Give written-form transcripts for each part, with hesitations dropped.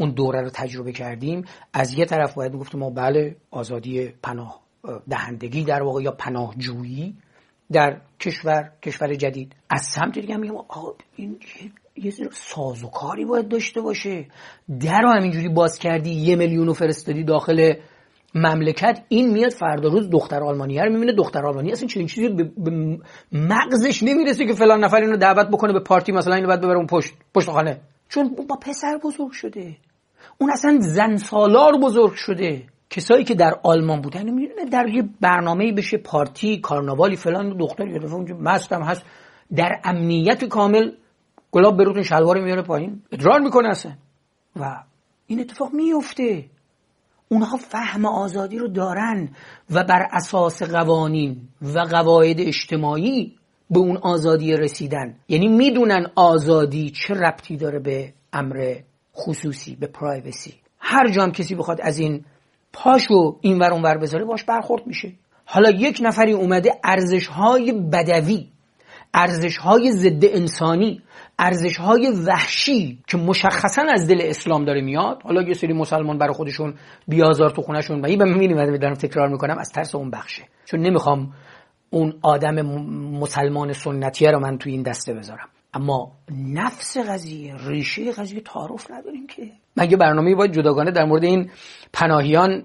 اون دوره رو تجربه کردیم، از یه طرف باید گفتیم ما بله آزادی پناه دهندگی در واقع یا پناهجویی در کشور جدید، از سمت دیگه میگم این یه سازوکاری باید داشته باشه. در رو همینجوری باز کردی 1 میلیون فرستادی داخل مملکت، این میاد فردا روز دختر آلمانیه رو میبینه، دختر آلمانی اصلا چنین چیزی به مغزش نمیرسه که فلان نفر اینو دعوت بکنه به پارتی مثلا، اینو بعد ببره اون پشت خانه، چون با پسر بزرگ شده، اون اصلا زن سالار بزرگ شده. کسایی که در آلمان بودن میدونه در یه برنامه‌ای بشه پارتی کارناوالی فلان، دختر یه دفعه اونجا مستم هست در امنیت کامل گلاب بروتون شلوار میاره پایین ادرار میکنه اصلا، و این اتفاق میفته. اونها فهم آزادی رو دارن و بر اساس قوانین و قواعد اجتماعی به اون آزادی رسیدن. یعنی میدونن آزادی چه ربطی داره به امر خصوصی، به پرایوسی. هر جا هم کسی بخواد از این پاشو این ور اون ور بذاره باش برخورد میشه. حالا یک نفری اومده ارزش‌های بدوی، ارزش‌های ضد انسانی، ارزش‌های وحشی که مشخصاً از دل اسلام داره میاد، حالا یه سری مسلمان برای خودشون بیازار تو خونه‌شون، و این می‌بینیم دارم تکرار میکنم از ترس اون بخشه، چون نمیخوام اون آدم مسلمان سنتیه رو من تو این دسته بذارم. اما نفس قضیه، ریشه قضیه تعارف نداریم که. من یه برنامه‌ای باید جداگانه در مورد این پناهیان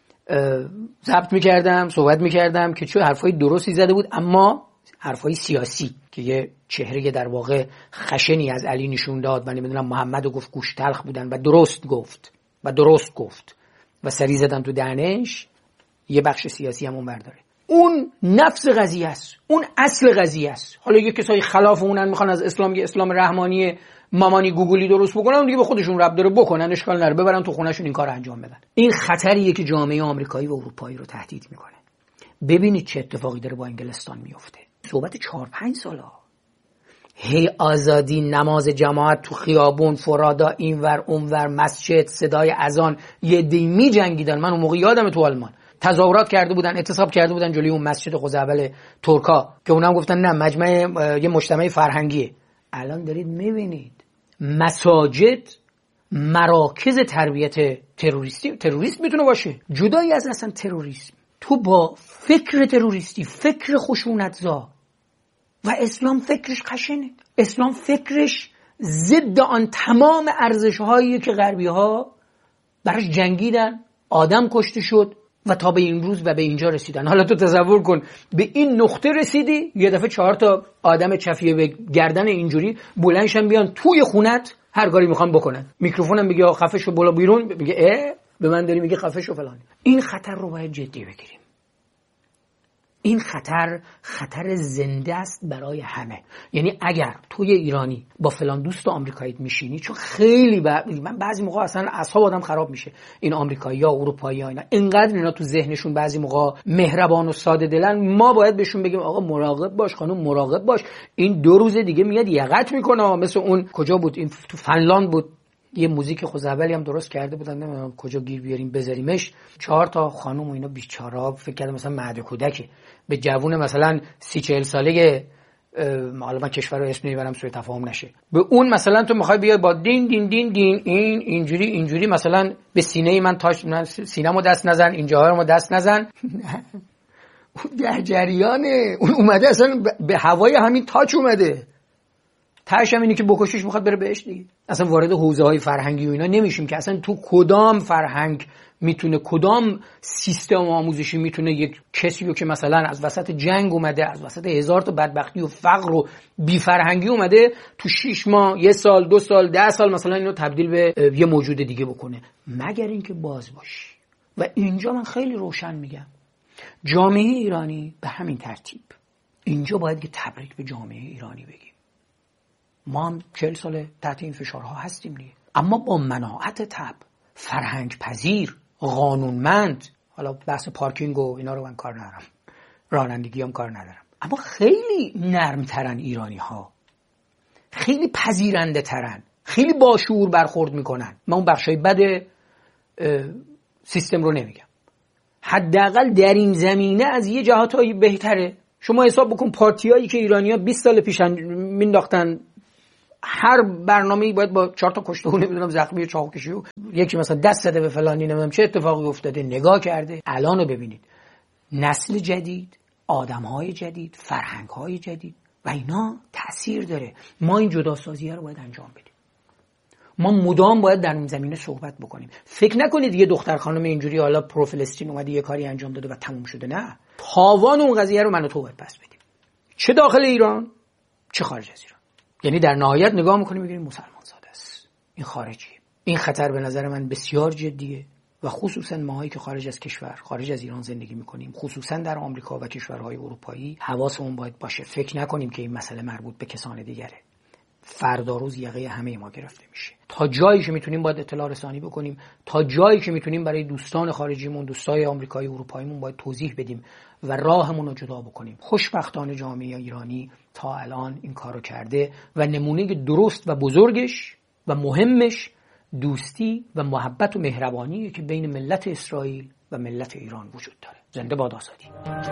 ضبط می‌کردم، صحبت می‌کردم که چه حرفای درستی زده بود، اما حرفای سیاسی که یه چهره در واقع خشنی از علی نشون داد و نمیدونم محمدو گفت گوش تلخ بودن و درست گفت و سری زدن تو دهنش، یه بخش سیاسی هم اون برداره. اون نفس قضیه است، اون اصل قضیه است. حالا یه کسایی خلاف اونن میخوان از اسلام یه اسلام رحمانی مامانی گوگلی درست بکنن، اون دیگه به خودشون رب داره بکنن، اشکال نداره، ببرن تو خونهشون این کارو انجام بدن. این خطریه که جامعه آمریکایی و اروپایی رو تهدید میکنه. ببینید چه اتفاقی داره با انگلستان میفته. صحبت 4-5 ساله. هی آزادی، نماز جماعت تو خیابون، فرادا، اینور اونور، مسجد، صدای اذان، یه دی می جنگیدن. من اون موقع یادم تو آلمان تظاهرات کرده بودن، اعتصاب کرده بودن جلوی اون مسجد خوزعبل ترکا که اونم گفتن نه مجمع یه مجتمع فرهنگیه. الان دارید میبینید مساجد مراکز تربیت تروریست میتونه باشه. جدایی از اصلا تروریسم، تو با فکر تروریستی، فکر خشونتزا، و اسلام فکرش خشنه. اسلام فکرش ضد آن تمام ارزش‌هایی که غربی‌ها براش جنگیدن، آدم کشته شد و تا به این روز و به اینجا رسیدن. حالا تو تصور کن به این نقطه رسیدی، یه دفعه 4 تا آدم چفیه به گردن اینجوری بلندشن بیان توی خونت هر کاری میخوان بکنن. میکروفونم بگه خفه شو بالا بیرون، میگه به من داری میگه خفه شو فلان. این خطر رو باید جدی بگیریم. این خطر زنده است برای همه. یعنی اگر توی ایرانی با فلان دوست آمریکایی میشینی، چون خیلی من بعضی موقع اصلا اعصاب آدم خراب میشه، این آمریکایی‌ها اروپایی‌ها اینا اینقدر اینا تو ذهنشون بعضی موقع مهربان و ساده دلن، ما باید بهشون بگیم آقا مراقب باش، خانم مراقب باش، این 2 روز دیگه میاد یقت میکنه. مثل اون کجا بود، این تو فنلاند بود، یه موزیک خوزعبلی هم درست کرده بودن، نمیدونم کجا گیر بیاریم بذاریمش. 4 تا خانم و اینا بیچاره‌ها، فکر کردم مثلا مهد کودک به جوون مثلا 30-40 ساله، حالا من کشور رو اسم نمیبرم سوء تفاهم نشه، به اون مثلا تو میخوای بیای با دین دین دین دین این اینجوری مثلا به سینه من تاچ، سینه‌مو دست نزن، اینجاها رو دست نزن. اون در جریانه، اون اومده اصلا به هوای همین تاچ اومده. تاش هم اینه که بکشیش میخواد بره بهش دیگه. اصلا وارد حوزه‌های فرهنگی و اینا نمیشیم که اصلا تو کدام فرهنگ میتونه، کدام سیستم آموزشی میتونه یک کسی رو که مثلا از وسط جنگ اومده، از وسط 1000 تا بدبختی و فقر و بی فرهنگی اومده، تو 6 ماه، 1 سال، 2 سال، 10 سال مثلا اینو تبدیل به یه موجود دیگه بکنه، مگر اینکه باز باشی. و اینجا من خیلی روشن میگم جامعه ایرانی به همین ترتیب، اینجا باید که تبریک به جامعه ایرانی بگیم. ما هم 40 سال تحت این فشارها هستیم دیگه، اما با مناعت تب، فرهنگ پذیر، قانونمند. حالا بحث پارکینگ و اینا رو من کار ندارم، رانندگی هم کار ندارم، اما خیلی نرمترن ایرانی ها، خیلی پذیرنده ترن، خیلی با شعور برخورد میکنن. من اون بخشای بد سیستم رو نمیگم، حداقل در این زمینه از یه جهاتایی بهتره. شما حساب بکن پارتیایی که ایرانی‌ها 20 سال پیش مینداختن هر برنامه‌ای باید با 4 تا کشته و نمیدونم زخمی چاقوکشی و یکی مثلا دست زده به فلانی نمیدونم چه اتفاقی افتاده نگاه کرده. الانو ببینید، نسل جدید، آدم‌های جدید، فرهنگ‌های جدید و اینا تأثیر داره. ما این جداسازی رو باید انجام بدیم. ما مدام باید در این زمینه صحبت بکنیم. فکر نکنید یه دختر خانم اینجوری حالا پرو فلسطین اومده یه کاری انجام داده و تموم شده. نه، تاوان اون قضیه رو من و تو باید پس بدیم، چه داخل ایران چه خارج از ایران. یعنی در نهایت نگاه می‌کنیم می‌بینیم مسلمان زاده است، این خارجیه. این خطر به نظر من بسیار جدیه و خصوصا ماهایی که خارج از کشور، خارج از ایران زندگی می‌کنیم، خصوصا در آمریکا و کشورهای اروپایی، حواسمون باید باشه. فکر نکنیم که این مسئله مربوط به کسان دیگره. فردا روز یقه همه ما گرفته میشه. تا جایی که میتونیم باید اطلاع رسانی بکنیم، تا جایی که میتونیم برای دوستان خارجیمون، دوستای آمریکایی، اروپاییمون باید توضیح بدیم و راهمون رو جدا بکنیم. خوشبختانه جامعه ایرانی تا الان این کارو کرده و نمونه درست و بزرگش و مهمش دوستی و محبت و مهربانی که بین ملت اسرائیل و ملت ایران وجود داره. زنده باد آزادی.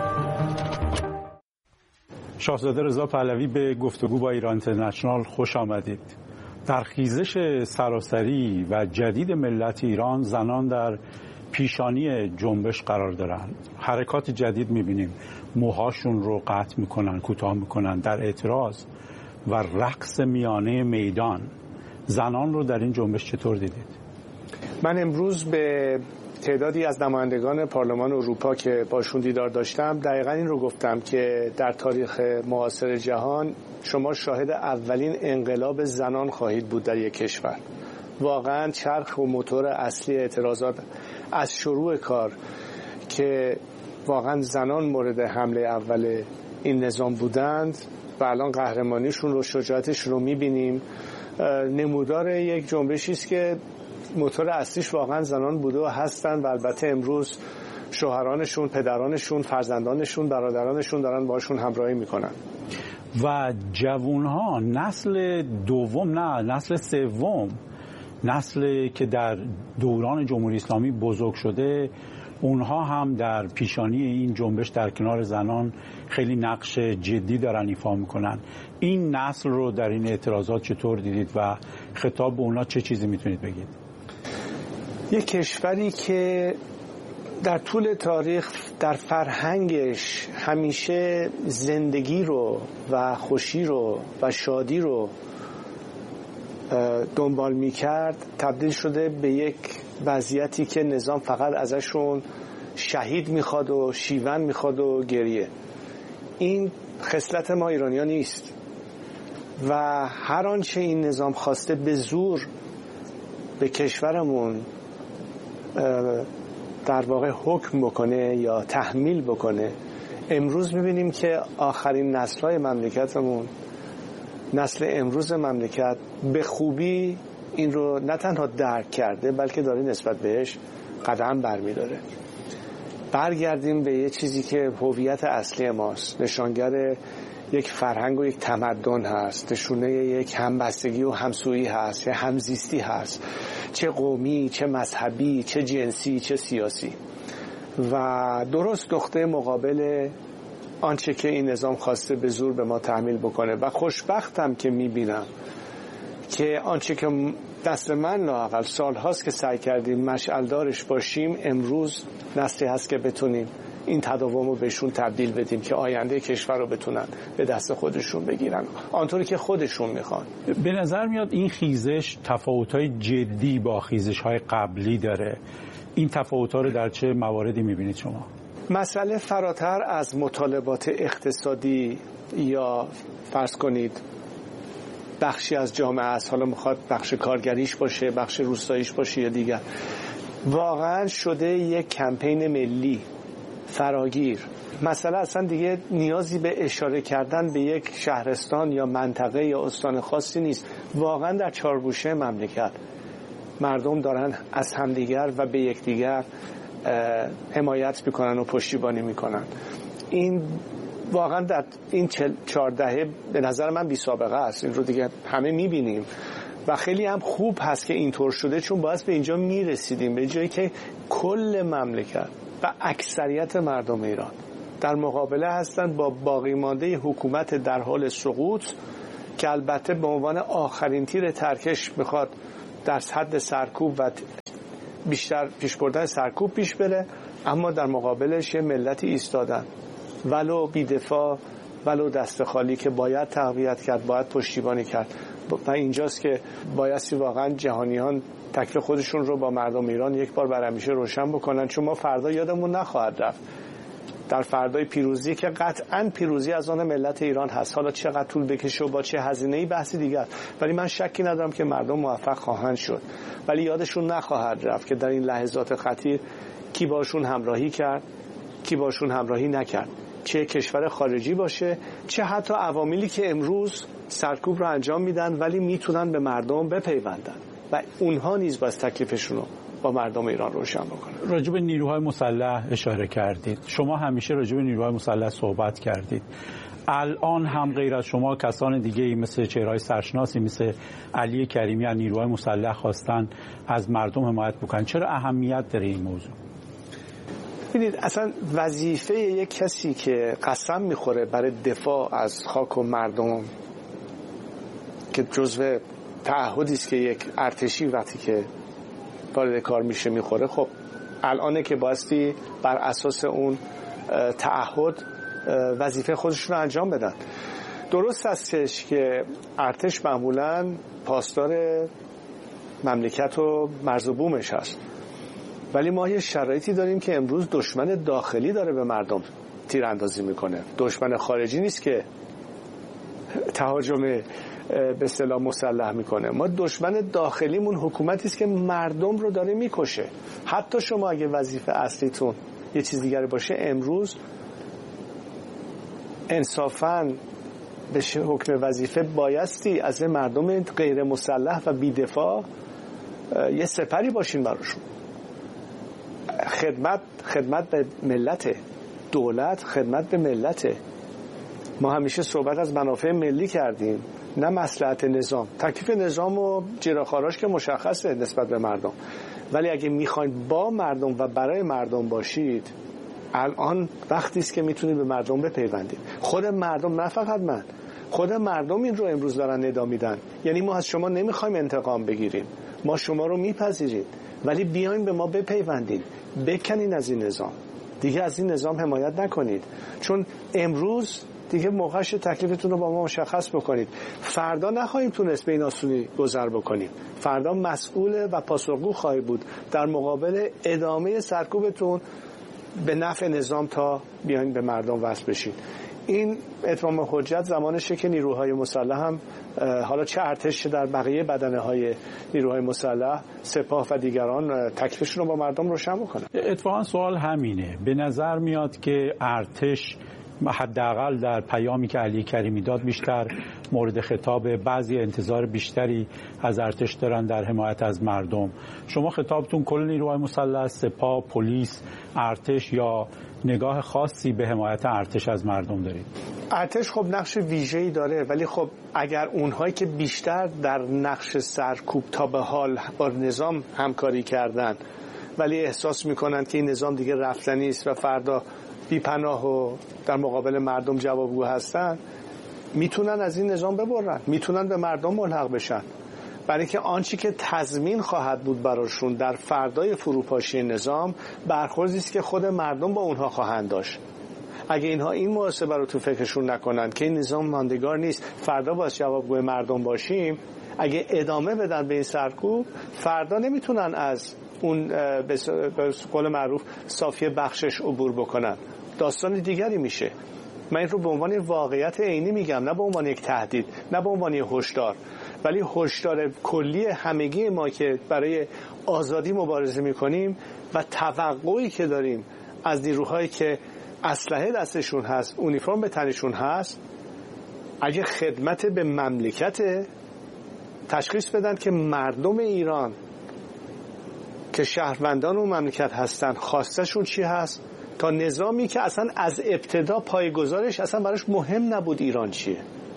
شاهزاده رضا پهلوی به گفتگو با ایران اینترنشنال خوش آمدید. در خیزش سراسری و جدید ملت ایران زنان در پیشانی جنبش قرار دارند. حرکات جدید می‌بینیم، موهاشون رو قطع می‌کنن، کوتاه می‌کنن در اعتراض و رقص میانه میدان. زنان رو در این جنبش چطور دیدید؟ من امروز به تعدادی از نمایندگان پارلمان اروپا که باشون دیدار داشتم دقیقا این رو گفتم که در تاریخ معاصر جهان شما شاهد اولین انقلاب زنان خواهید بود در یک کشور. واقعا چرخ و موتور اصلی اعتراضات از شروع کار که واقعا زنان مورد حمله اول این نظام بودند و الان قهرمانیشون رو، شجاعتشون رو میبینیم. نمودار یک جنبشی است که موتور اصلیش واقعا زنان بوده و هستن و البته امروز شوهرانشون، پدرانشون، فرزندانشون، برادرانشون دارن باشون همراهی میکنن. و جوانها، نسل دوم، نه نسل سوم، نسلی که در دوران جمهوری اسلامی بزرگ شده، اونها هم در پیشانی این جنبش در کنار زنان خیلی نقش جدی دارن ایفا میکنن. این نسل رو در این اعتراضات چطور دیدید و خطاب به اونا چه چیزی میتونید بگید؟ یک کشوری که در طول تاریخ در فرهنگش همیشه زندگی رو و خوشی رو و شادی رو دنبال میکرد، تبدیل شده به یک وضعیتی که نظام فقط ازشون شهید میخواد و شیون میخواد و گریه. این خصلت ما ایرانیان نیست و هر آنچه این نظام خواسته به زور به کشورمون در واقع حکم بکنه یا تحمیل بکنه، امروز میبینیم که آخرین نسل‌های مملکتمون، نسل امروز مملکت به خوبی این رو نه تنها درک کرده بلکه داره نسبت بهش قدم برمی‌داره. برگردیم به یه چیزی که هویت اصلی ماست، نشانگر یک فرهنگ و یک تمدن هست، نشونه یک همبستگی و همسویی هست، یا همزیستی هست، چه قومی، چه مذهبی، چه جنسی، چه سیاسی. و درست نقطه مقابل آنچه که این نظام خواسته به زور به ما تحمیل بکنه. و خوشبختم که میبینم که آنچه که دست من لااقل سال هاست که سعی کردیم مشعلدارش باشیم، امروز نسلی هست که بتونیم این تداوم رو بهشون تبدیل بدیم که آینده کشور رو بتونن به دست خودشون بگیرن آنطوری که خودشون میخوان. به نظر میاد این خیزش تفاوت‌های جدی با خیزش‌های قبلی داره. این تفاوت‌ها رو در چه مواردی میبینید شما؟ مسئله فراتر از مطالبات اقتصادی یا فرض کنید بخشی از جامعه است، حالا میخواد بخش کارگریش باشه، بخش روستاییش باشه یا دیگر، واقعا شده یک کمپین ملی فراگیر. مسئله اصلا دیگه نیازی به اشاره کردن به یک شهرستان یا منطقه یا استان خاصی نیست. واقعا در چارگوشه مملکت مردم دارن از همدیگر و به یکدیگر حمایت میکنن و پشتیبانی میکنن. این واقعا در این 14 به نظر من بی سابقه است. این رو دیگه همه میبینیم و خیلی هم خوب هست که اینطور شده، چون باعث به اینجا میرسیدیم، به جایی که کل مملکت و اکثریت مردم ایران در مقابله هستند با باقی مانده حکومت در حال سقوط که البته به عنوان آخرین تیر ترکش میخواد در حد سرکوب و بیشتر پیش بردن سرکوب پیش بره، اما در مقابلش یه ملتی ایستادن ولو بی‌دفاع ولو دست خالی که باید تقویت کرد، باید پشتیبانی کرد. و اینجاست که بایستی واقعا جهانیان تکلیف خودشون رو با مردم ایران یک بار بر همیشه روشن بکنن، چون ما فردا یادمون نخواهد رفت در فردای پیروزی که قطعاً پیروزی از آن ملت ایران هست. حالا چقدر طول بکشه و با چه هزینه‌ای بحثی دیگر، ولی من شکی ندارم که مردم موفق خواهند شد. ولی یادشون نخواهد رفت که در این لحظات خطیر کی باشون همراهی کرد، کی باشون همراهی نکرد، چه کشور خارجی باشه، چه حتی عواملی که امروز سرکوب رو انجام میدن ولی میتونن به مردم بپیوندن و اونها نیز باز تکلیفشون رو با مردم ایران روشن بکنن. راجع به نیروهای مسلح اشاره کردید. شما همیشه راجع به نیروهای مسلح صحبت کردید. الان هم غیر از شما کسان دیگه‌ای مثل چهره‌های سرشناسی مثل علی کریمی از نیروهای مسلح خواستن از مردم حمایت بکنن. چرا اهمیت داره این موضوع؟ ببینید اصلا وظیفه یک کسی که قسم میخوره برای دفاع از خاک و مردم که جزو تعهدی است که یک ارتشی وقتی که وارد کار میشه میخوره، خب الانه که بایستی بر اساس اون تعهد وظیفه خودشون رو انجام بدن. درست هستش که ارتش معمولاً پاسدار مملکت و مرز و بومش هست، ولی ما یه شرایطی داریم که امروز دشمن داخلی داره به مردم تیراندازی میکنه، دشمن خارجی نیست که تهاجم به اصطلاح مسلح میکنه. ما دشمن داخلیمون حکومتی است که مردم رو داره میکشه. حتی شما اگه وظیفه اصلیتون یه چیز دیگری باشه، امروز انصافاً به حکم وظیفه بایستی از مردم غیر مسلح و بی‌دفاع یه سپری باشین براشون. خدمت به ملت، دولت خدمت به ملت. ما همیشه صحبت از منافع ملی کردیم، نه مصلحت نظام. تکلیف نظام و جراخاراش که مشخصه نسبت به مردم، ولی اگه میخواین با مردم و برای مردم باشید، الان وقتی است که میتونید به مردم بپیوندید. خود مردم، نه فقط من، خود مردم این رو امروز دارن ندا میدن. یعنی ما از شما نمیخوایم انتقام بگیریم، ما شما رو میپذیریم، ولی بیاین به ما بپیوندید، بکنین از این نظام، دیگه از این نظام حمایت نکنید، چون امروز دیگه موقعش تکلیفتون رو با ما مشخص بکنید. فردا نخواهیم تونست به این آسونی گذر بکنیم. فردا مسئول و پاسخگو خواهی بود در مقابل ادامه سرکوبتون به نفع نظام تا بیاین به مردم وصل بشید. این اتمام حجت زمانشه که نیروهای مسلح هم، حالا چه ارتش در بقیه بدنه های نیروهای مسلح، سپاه و دیگران، تکلیفشون رو با مردم روشن بکنن. اتفاقا سوال همینه. به نظر میاد که ارتش حداقل در پیامی که علی کریمی داد بیشتر مورد خطاب، بعضی انتظار بیشتری از ارتش دارن در حمایت از مردم. شما خطابتون کل نیروهای مسلح، سپاه، پلیس، ارتش، یا نگاه خاصی به حمایت ارتش از مردم دارید؟ ارتش خب نقش ویژه‌ای داره، ولی خب اگر اونهایی که بیشتر در نقش سرکوب تا به حال با نظام همکاری کردن ولی احساس میکنن که این نظام دیگه رفتنی است و فردا بی‌پناه و در مقابل مردم جوابگو هستن، میتونن از این نظام ببرن، میتونن به مردم ملحق بشن، برای اینکه آنچه که تضمین خواهد بود براشون در فردای فروپاشی نظام برخوردی است که خود مردم با اونها خواهند داشت. اگه اینها این محاسبه رو تو فکرشون نکنن که این نظام ماندگار نیست، فردا باز جوابگوی مردم باشیم، اگه ادامه بدن به این سرکوب، فردا نمیتونن از اون به قول معروف صافی بخشش عبور بکنن، داستان دیگری میشه. من این رو به عنوان واقعیت عینی میگم، نه به عنوان یک تهدید، نه به عنوان یک هشدار، ولی هشدار کلی همگی ما که برای آزادی مبارزه میکنیم و توقعی که داریم از نیروهایی که اسلحه دستشون هست، اونیفرم به تنشون هست، اگه خدمت به مملکت، تشخیص بدن که مردم ایران که شهروندان اون مملکت هستن خواستشون چی هست، تا نظامی که اصلا از ابتدا پایه‌گذارش اصلا براش مهم نبود ایران چیه.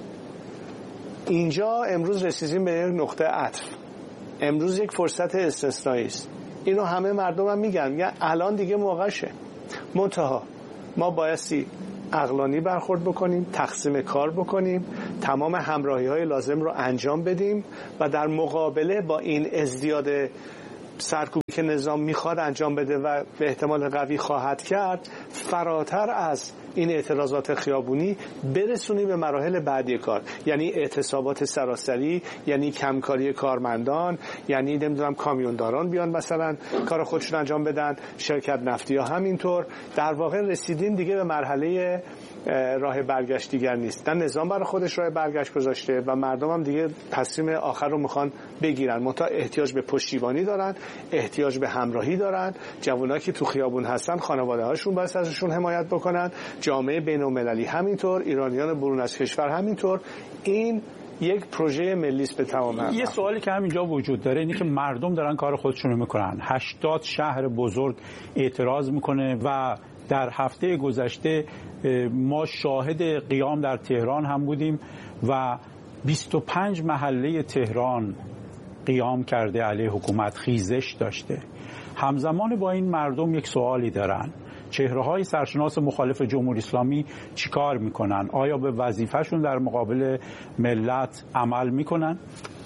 اینجا امروز رسیدیم به یک نقطه عطف، امروز یک فرصت استثنایی است. اینو همه مردم هم میگن الان دیگه موقعشه. منتها ما بایستی عقلانی برخورد بکنیم، تقسیم کار بکنیم، تمام همراهی‌های لازم رو انجام بدیم و در مقابله با این ازدیاد سرکوبی که نظام میخواد انجام بده و به احتمال قوی خواهد کرد، فراتر از این اعتراضات خیابونی برسونیم به مراحل بعدی کار، یعنی اعتصابات سراسری، یعنی کمکاری کارمندان، یعنی نمیدونم کامیونداران بیان مثلا کار خودشون انجام بدن، شرکت نفتی ها همینطور. در واقع رسیدیم دیگه به مرحله راه برگشت دیگر نیست. نظام برای خودش راه برگشت گذاشته و مردم هم دیگه تصمیم آخر رو میخوان بگیرن. منتها احتیاج به پشتیبانی دارن، احتیاج به همراهی دارن. جوانایی که تو خیابون هستن خانواده هاشون باید ازشون حمایت بکنن، جامعه بین‌المللی همینطور، ایرانیان برون از کشور همینطور. این یک پروژه ملی است به تمام. یه سوالی که همینجا وجود داره اینه که مردم دارن کار خودشون رو میکنن. 80 شهر بزرگ اعتراض میکنه و در هفته گذشته ما شاهد قیام در تهران هم بودیم و 25 محله تهران قیام کرده علیه حکومت، خیزش داشته. همزمان با این مردم یک سوالی دارن: چهره‌های سرشناس مخالف جمهوری اسلامی چیکار میکنن؟ آیا به وظیفه‌شون در مقابل ملت عمل میکنن؟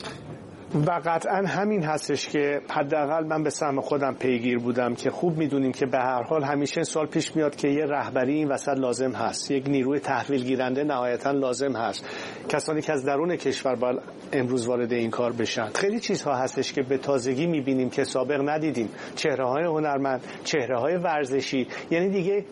و قطعا همین هستش که حداقل من به سهم خودم پیگیر بودم که خوب میدونیم که به هر حال همیشه سوال پیش میاد که یه رهبری این وسط لازم هست، یک نیروی تحویل گیرنده نهایتا لازم هست، کسانی که از درون کشور باید امروز وارد این کار بشن. خیلی چیزها هستش که به تازگی میبینیم که سابق ندیدیم، چهره‌های هنرمند، چهره‌های ورزشی، یعنی دیگه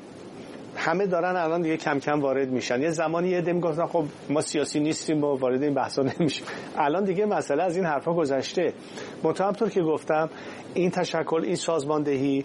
همه دارن الان دیگه کم کم وارد میشن. یه زمانی یه عده میگفتن خب ما سیاسی نیستیم و وارد این بحثا نمیشیم. الان دیگه مسئله از این حرفا گذشته. همونطور که گفتم این تشکل، این سازماندهی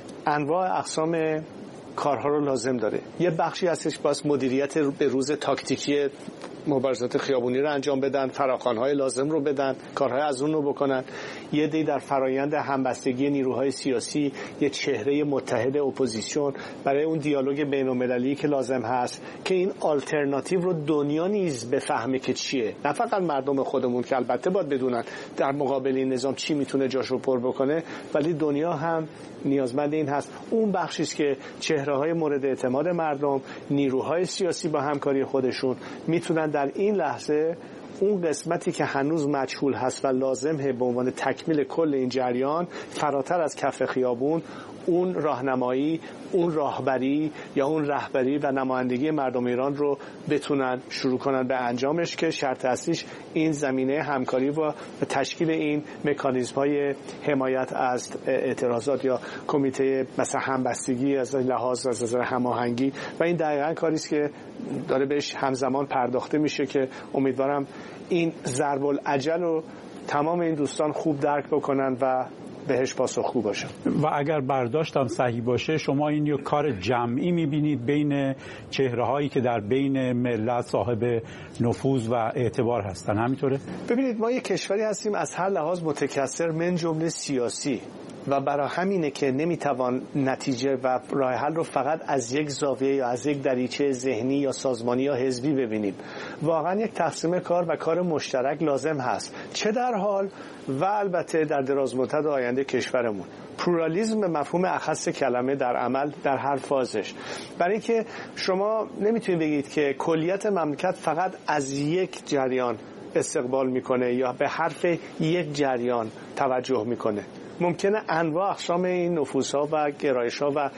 انواع اقسام کارها رو لازم داره. یه بخشی هستش باز مدیریت به روز تاکتیکی مبارزات خیابونی رو انجام بدن، فراخوان‌های لازم رو بدن، کارهای از اون رو بکنن. یه دی در فرایند همبستگی نیروهای سیاسی، یه چهره متحد اپوزیسیون برای اون دیالوگ بین‌المللی که لازم هست که این آلترناتیو رو دنیا نیز بفهمه که چیه، نه فقط مردم خودمون که البته باید بدونن در مقابل این نظام چی میتونه جاشو پر بکنه، ولی دنیا هم نیازمند این هست. اون بخشی است که چهره‌های مورد اعتماد مردم، نیروهای سیاسی با همکاری خودشون میتونن در این لحظه اون قسمتی که هنوز مجهول هست و لازمه به عنوان تکمیل کل این جریان، فراتر از کف خیابون، اون راهنمایی، اون راهبری یا اون رهبری و نمایندگی مردم ایران رو بتونن شروع کنن به انجامش، که شرط اصلیش این زمینه همکاری و تشکیل این مکانیزم‌های حمایت از اعتراضات یا کمیته مثلا همبستگی از لحاظ از نظر هماهنگی، و این دقیقاً کاری است که داره بهش همزمان پرداخته میشه که امیدوارم این ضرب الاجل رو تمام این دوستان خوب درک بکنن و بهش پاسخگو باشن. و اگر برداشتم صحیح باشه شما این یک کار جمعی میبینید بین چهره‌هایی که در بین ملت صاحب نفوذ و اعتبار هستن، همینطوره؟ ببینید ما یک کشوری هستیم از هر لحاظ متکثر من جمله سیاسی، و برای همینه که نمیتوان نتیجه و راه حل رو فقط از یک زاویه یا از یک دریچه ذهنی یا سازمانی یا حزبی ببینیم. واقعا یک تقسیم کار و کار مشترک لازم هست، چه در حال و البته در درازمدت آینده کشورمون. پلورالیسم به مفهوم اخص کلمه در عمل در هر فازش، برای اینکه شما نمیتونید بگید که کلیت مملکت فقط از یک جریان استقبال میکنه یا به حرف یک جریان توجه میکنه. ممکنه انواع اقسام این نفوذها و گرایش‌ها و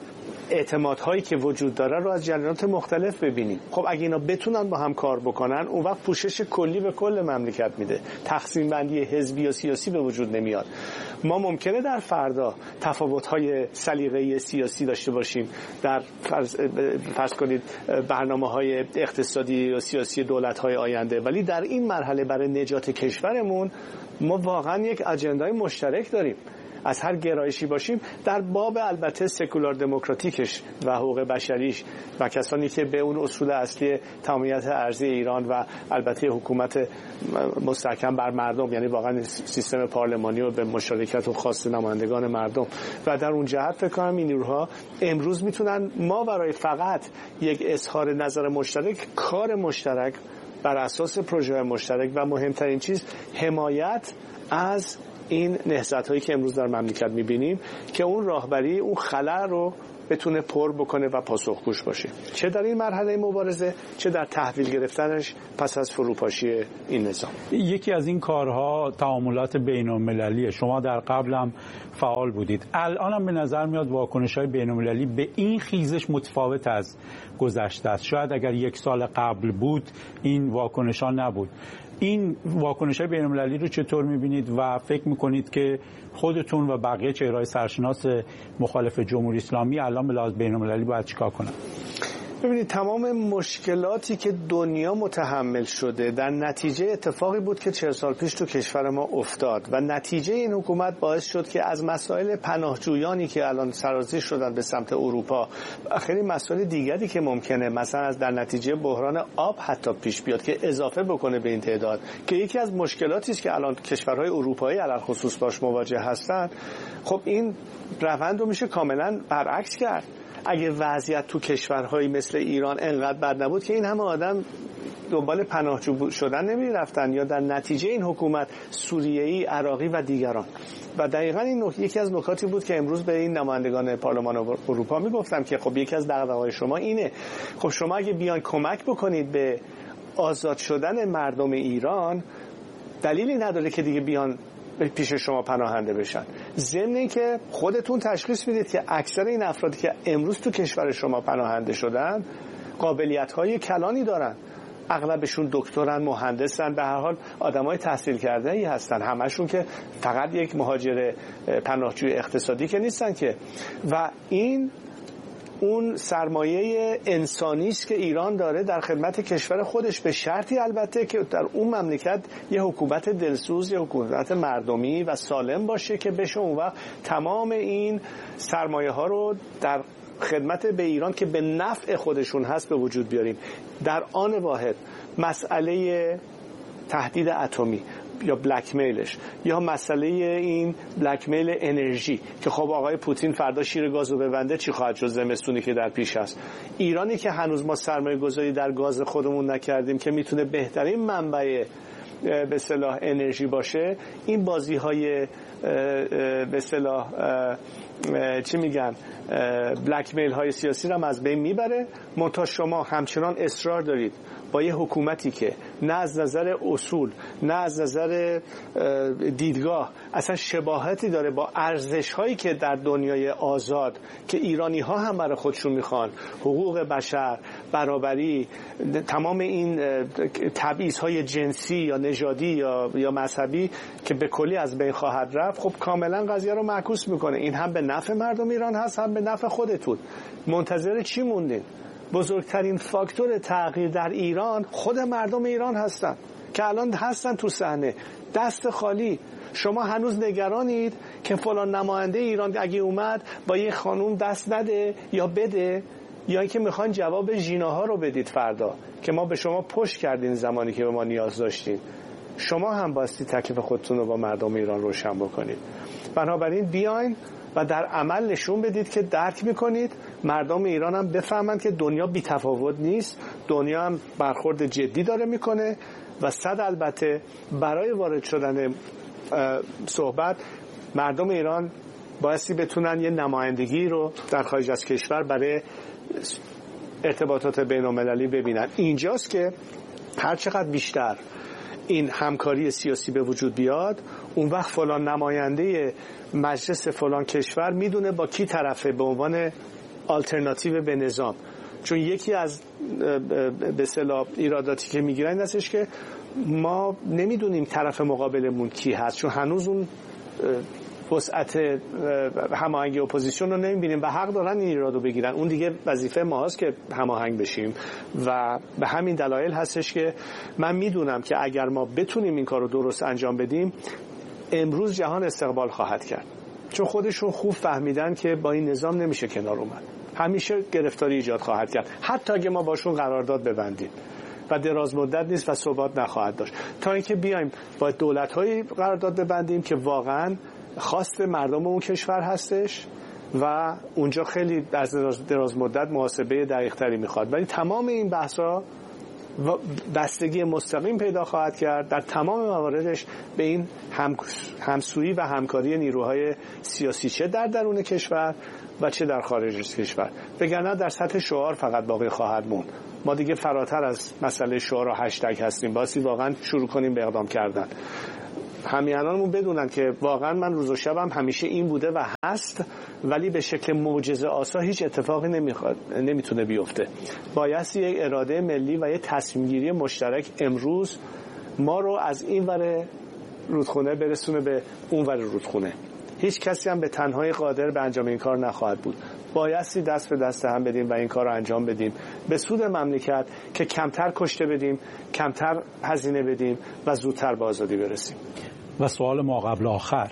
اعتمادهایی که وجود داره رو از جریانات مختلف ببینیم. خب اگه اینا بتونن با هم کار بکنن، اون وقت پوشش کلی به کل مملکت میده، تقسیم بندی حزبی و سیاسی به وجود نمیاد. ما ممکنه در فردا تفاوت‌های سلیقه‌ای سیاسی داشته باشیم در فرض کنید برنامه‌های اقتصادی و سیاسی دولت‌های آینده، ولی در این مرحله برای نجات کشورمون ما واقعا یک اجندای مشترک داریم. از هر گرایشی باشیم، در باب البته سکولار دموکراتیکش و حقوق بشریش و کسانی که به اون اصول اصلی تمامیت ارضی ایران و البته حکومت مستحکم بر مردم، یعنی واقعا سیستم پارلمانی و به مشارکت و خواست نمایندگان مردم، و در اون جهت فکر کنم این نیروها امروز میتونن ما برای فقط یک اظهار نظر مشترک، کار مشترک بر اساس پروژه مشترک و مهمترین چیز حمایت از این نهضت‌هایی که امروز در مملکت می‌بینیم، که اون راهبری، اون خلأ رو بتونه پر بکنه و پاسخگوش باشه، چه در این مرحله مبارزه چه در تحویل گرفتنش پس از فروپاشی این نظام. یکی از این کارها تعاملات بین‌المللیه. شما در قبل هم فعال بودید. الان هم به نظر میاد واکنش‌های بین‌المللی به این خیزش متفاوت از گذشته است. شاید اگر 1 سال قبل بود این واکنش‌ها نبود. این واکنش‌های بین‌المللی رو چطور می‌بینید و فکر می‌کنید که خودتون و بقیه چهره‌های سرشناس مخالف جمهوری اسلامی الان به لحاظ بین‌المللی باید چیکار کنن؟ ببینید تمام مشکلاتی که دنیا متحمل شده در نتیجه اتفاقی بود که 40 سال پیش تو کشور ما افتاد و نتیجه این حکومت باعث شد که از مسائل پناهجویانی که الان سرازیر شدن به سمت اروپا و خیلی مسائل دیگری که ممکنه مثلا از در نتیجه بحران آب حتی پیش بیاد که اضافه بکنه به این تعداد، که یکی از مشکلاتی است که الان کشورهای اروپایی علل خصوص باش مواجه هستند. خب این روند رو میشه کاملا برعکس کرد. اگه وضعیت تو کشورهایی مثل ایران انقدر بد نبود که این همه آدم دنبال پناهجو شدن نمی رفتن یا در نتیجه این حکومت سوریه‌ای، عراقی و دیگران. و دقیقاً این یکی از نکاتی بود که امروز به این نمایندگان پارلمان اروپا میگفتم که خب یکی از دغدغه‌های شما اینه، خب شما اگه بیان کمک بکنید به آزاد شدن مردم ایران، دلیلی نداره که دیگه بیان پیش شما پناهنده بشن. ضمن اینکه خودتون تشخیص میدید که اکثر این افرادی که امروز تو کشور شما پناهنده شدن قابلیت‌های کلانی دارن، اغلبشون دکترن، مهندسن، به هر حال آدمای تحصیل کرده‌ای هستن، همشون که فقط یک مهاجر پناهجوی اقتصادی که نیستن که. و این اون سرمایه انسانی است که ایران داره در خدمت کشور خودش، به شرطی البته که در اون مملکت یه حکومت دلسوز، یه حکومت مردمی و سالم باشه که بشه اون وقت تمام این سرمایه ها رو در خدمت به ایران که به نفع خودشون هست به وجود بیاریم. در آن واحد مسئله تهدید اتمی یا بلک میلش یا مسئله این بلک میل انرژی که خب آقای پوتین فردا شیر گازو ببنده چی خواهد شد زمستونی که در پیش است. ایرانی که هنوز ما سرمایه گذاری در گاز خودمون نکردیم که میتونه بهترین منبع به اصطلاح انرژی باشه، این بازی های به اصطلاح چی میگن بلک میل های سیاسی رو هم از بین میبره. منتها شما همچنان اصرار دارید با یه حکومتی که نه از نظر اصول نه از نظر دیدگاه اصلا شباهتی داره با ارزش هایی که در دنیای آزاد که ایرانی ها هم برای خودشون میخوان، حقوق بشر، برابری، تمام این تبعیض های جنسی یا نژادی یا مذهبی که به کلی از بین خواهد رفت، خب کاملا قضیه رو معکوس میکنه. این هم به نفع مردم ایران هست هم به نفع خودتون. منتظر چی موندین؟ بزرگترین فاکتور تغییر در ایران خود مردم ایران هستن که الان هستن تو صحنه دست خالی. شما هنوز نگرانید که فلان نماینده ایران اگه اومد با یه خانوم دست نده یا بده، یا اینکه میخواین جواب ژیناها رو بدید فردا که ما به شما پشت کردین زمانی که به ما نیاز داشتین. شما هم باستی تکلیف خودتون رو با مردم ایران روشن بکنید. بنابراین بیاین و در عمل نشون بدید که درک میکنید، مردم ایران هم بفهمند که دنیا بی تفاوت نیست، دنیا هم برخورد جدی داره میکنه و صد البته برای وارد شدن صحبت مردم ایران بایستی بتونن یه نمایندگی رو در خارج از کشور برای ارتباطات بین المللی ببینن. اینجاست که هر چقدر بیشتر این همکاری سیاسی به وجود بیاد، اون وقت فلان نماینده مجلس فلان کشور میدونه با کی طرفه به عنوان آلترناتیو به نظام. چون یکی از به اصطلاح ایراداتی که میگیرن این هستش که ما نمیدونیم طرف مقابلمون کی هست، چون هنوز اون وسعت هماهنگی اپوزیسیون رو نمیبینیم و حق دارن این ایرادو بگیرن. اون دیگه وظیفه ما هست که هماهنگ بشیم و به همین دلایل هستش که من میدونم که اگر ما بتونیم این کار رو درست انجام بدیم، امروز جهان استقبال خواهد کرد، چون خودشون خوب فهمیدن که با این نظام نمیشه کنار اومد، همیشه گرفتاری ایجاد خواهد کرد، حتی اگه ما باشون قرارداد ببندیم و دراز مدت نیست و ثبات نخواهد داشت، تا اینکه بیایم با دولت‌های قرارداد ببندیم که واقعاً خواست مردم اون کشور هستش و اونجا خیلی از دراز مدت محاسبه دقیق تری میخواد. ولی تمام این بحثا بستگی مستقیم پیدا خواهد کرد در تمام مواردش به این همسویی و همکاری نیروهای سیاسی، چه در درون کشور و چه در خارج از کشور. وگرنه در سطح شعار فقط باقی خواهد موند. ما دیگه فراتر از مسئله شعار و هشتگ هستیم، باستی واقعا شروع کنیم به اقدام کردن. همیهنانمون بدونن که واقعا من روز و شبم همیشه این بوده و هست، ولی به شکل معجزه آسا هیچ اتفاقی نمیتونه بیفته. بایستی یک اراده ملی و یک تصمیم گیری مشترک امروز ما رو از این ور رودخونه برسونه به اون ور رودخونه. هیچ کسی هم به تنهایی قادر به انجام این کار نخواهد بود. بایستی دست به دست هم بدیم و این کار رو انجام بدیم به سود مملکت که کمتر کشته بدیم، کمتر هزینه بدیم و زودتر به آزادی برسیم. و سوال ما قبل آخر،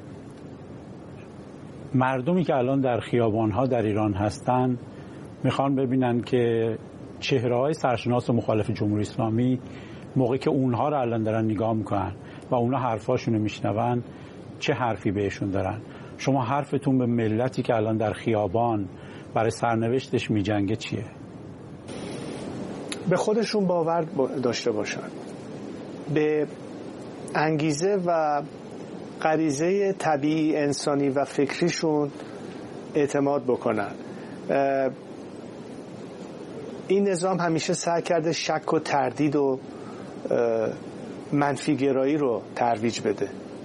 مردمی که الان در خیابان‌ها در ایران هستن میخوان ببینن که چهره‌های سرشناس مخالف جمهوری اسلامی موقعی که اونها رو الان دارن نگاه میکنن و اونا حرفاشون رو میشنون چه حرفی بهشون دارن. شما حرفتون به ملتی که الان در خیابان برای سرنوشتش میجنگه چیه؟ به خودشون باور داشته باشن، به انگیزه و غریزه طبیعی انسانی و فکریشون اعتماد بکنن. این نظام همیشه سعی کرده شک و تردید و منفی گرایی رو ترویج بده.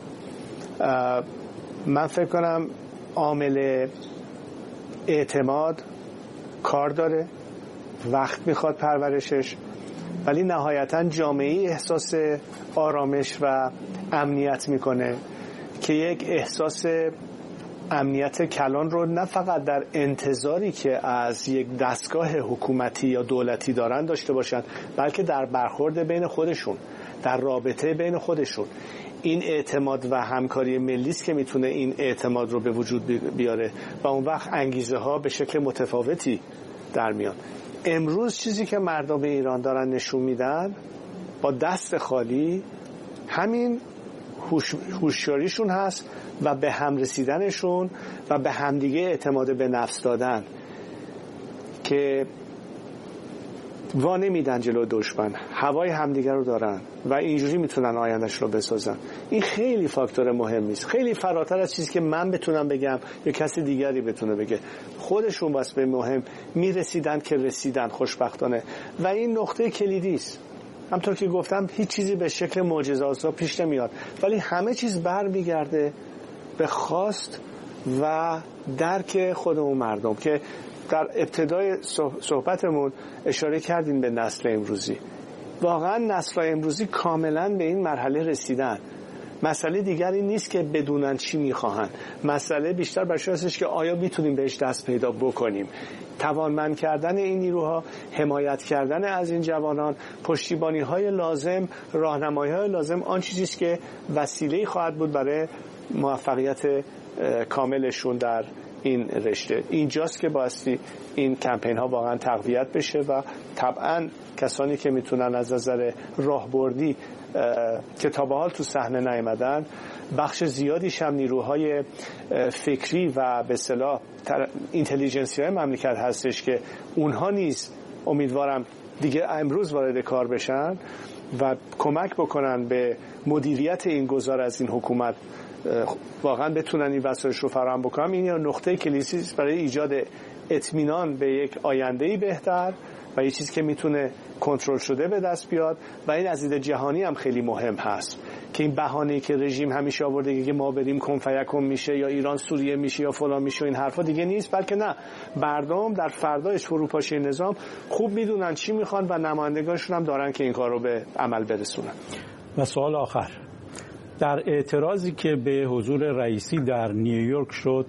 من فکر کنم عامل اعتماد کار داره، وقت میخواد پرورشش، ولی نهایتاً جامعه احساس آرامش و امنیت میکنه که یک احساس امنیت کلان رو نه فقط در انتظاری که از یک دستگاه حکومتی یا دولتی دارن داشته باشن، بلکه در برخورد بین خودشون، در رابطه بین خودشون. این اعتماد و همکاری ملی است که میتونه این اعتماد رو به وجود بیاره و اون وقت انگیزه ها به شکل متفاوتی در میان. امروز چیزی که مردم ایران دارن نشون میدن با دست خالی همین هوشیاریشون هست و به هم رسیدنشون و به همدیگه اعتماد به نفس دادن که نمیدن جلو دشمن، هوای همدیگه رو دارن و اینجوری میتونن آیندهش رو بسازن. این خیلی فاکتور مهمی است، خیلی فراتر از چیزی که من بتونم بگم یا کسی دیگری بتونه بگه. خودشون بس به مهم میرسیدن که رسیدن خوشبختانه و این نقطه کلیدی است. همطور که گفتم هیچ چیزی به شکل معجزه‌آسا پیش نمیاد، ولی همه چیز برمیگرده به خواست و درک خودمون مردم که در ابتدای صحبتمون اشاره کردیم به نسل امروزی. واقعا نسل امروزی کاملا به این مرحله رسیدن. مسئله دیگری نیست که بدونن چی میخواهن، مسئله بیشتر برش هستش که آیا میتونیم بهش دست پیدا بکنیم. توانمند کردن این نیروها، حمایت کردن از این جوانان، پشتیبانی های لازم، راهنمایی های لازم، آن چیزیست که وسیله‌ای خواهد بود برای موفقیت کاملشون در این رشته. اینجاست که بایستی این کمپین ها واقعا تقویت بشه و طبعا کسانی که میتونن از نظر راهبردی که تا به حال تو صحنه نیامدن، بخش زیادیش هم نیروهای فکری و به اصطلاح اینتلیجنسی های مملکت هستش که اونها نیز امیدوارم دیگه امروز وارد کار بشن و کمک بکنن به مدیریت این گذار از این حکومت، واقعا بتونن این وسایل رو فراهم بکنن. این نقطه کلیدی است برای ایجاد اطمینان به یک آینده‌ای بهتر و یه چیزی که میتونه کنترل شده به دست بیاد و این از دید جهانی هم خیلی مهم هست که این بهانه‌ای که رژیم همیشه آورده که ما بریم کن فیکون میشه یا ایران سوریه میشه یا فلان میشه، این حرفا دیگه نیست، بلکه نه، مردم در فردایش فروپاشی نظام خوب میدونن چی میخوان و نمایندگانشون هم دارن که این کار رو به عمل برسونن. و سوال آخر، در اعتراضی که به حضور رئیسی در نیویورک شد،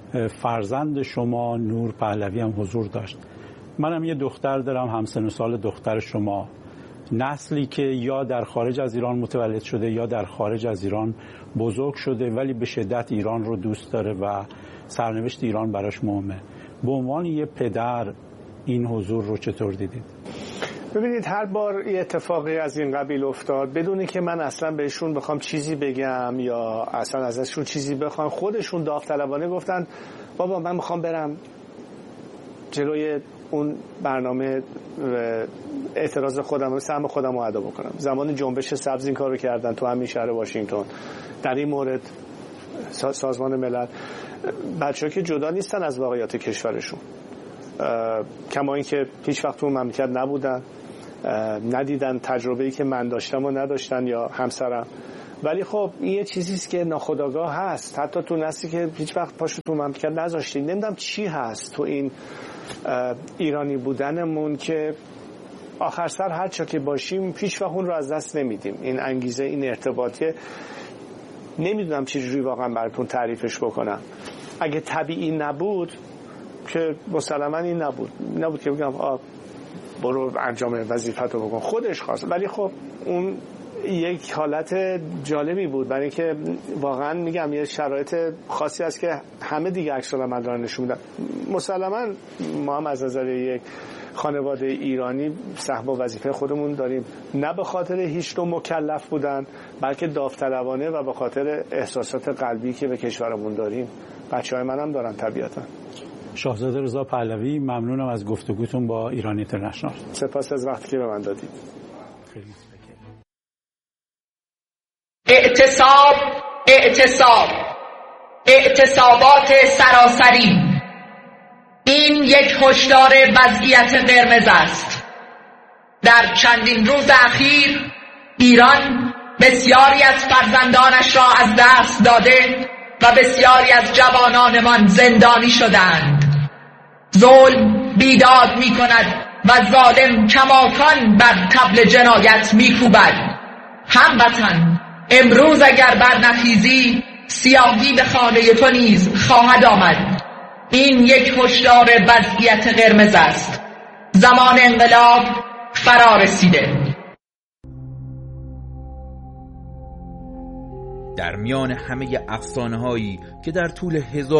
فرزند شما نور پهلوی هم حضور داشت. منم یه دختر دارم همسن و سال دختر شما، نسلی که یا در خارج از ایران متولد شده یا در خارج از ایران بزرگ شده ولی به شدت ایران رو دوست داره و سرنوشت ایران براش مهمه. به عنوان یه پدر این حضور رو چطور دیدید؟ ببینید، هر بار یه اتفاقی از این قبیل افتاد بدونی که من اصلا بهشون بخوام چیزی بگم یا اصلا ازشون چیزی بخوام، خودشون داوطلبانه گفتن بابا من میخوام برم جلوی اون برنامه اعتراض خودم و سهم خودم رو ادا بکنم. زمان جنبش سبز این کار رو کردن تو همین شهر واشنگتن. در این مورد سازمان ملل بچه‌ها که جدا نیستن از واقعیت کشورشون، کما اینکه هیچ وقت تو مملکت نبودن، ندیدن تجربه‌ای که من داشتم و نداشتن یا همسرم. ولی خب این یه چیزیست که ناخودآگاه هست، حتی تو نسلی که هیچ وقت پاشو تو مملکت نذاشتیم. نمیدونم چی هست تو این ایرانی بودنمون که آخر سر هر چا که باشیم هیچ وقت اون رو از دست نمیدیم. این انگیزه، این ارتباطه، نمیدونم چجوری واقعا براتون تعریفش بکنم. اگه طبیعی نبود که مسلما این نبود که بگم برو انجام وظیفتو بکن، خودش خواست. ولی خب اون یک حالت جالبی بود، برای اینکه واقعا میگم یه شرایط خاصی هست که همه دیگه عکس العمل دارن نشون میدن. مسلما ما هم از نظر یک خانواده ایرانی سهم و وظیفه خودمون داریم، نه به خاطر هیچ نوع مکلف بودن، بلکه داوطلبانه و به خاطر احساسات قلبی که به کشورمون داریم. بچه‌های منم دارن طبیعتا. شاهزاده رضا پهلوی، ممنونم از گفتگوتون با ایران اینترنشنال. سپاس از وقتی که به من دادید. خیلی اعتصابات سراسری. این یک هشدار وضعیت قرمز است. در چندین روز اخیر ایران بسیاری از فرزندانش را از دست داده و بسیاری از جوانانمان زندانی شدند. ظلم بیداد می کند و ظالم کماکان بر طبل جنایت می کوبد. هموطن، امروز اگر برنخیزی سیاهی به خانه تو نیز خواهد آمد. این یک هشدار وضعیت قرمز است. زمان انقلاب فرا رسیده. در میان همه افسانه‌هایی که در طول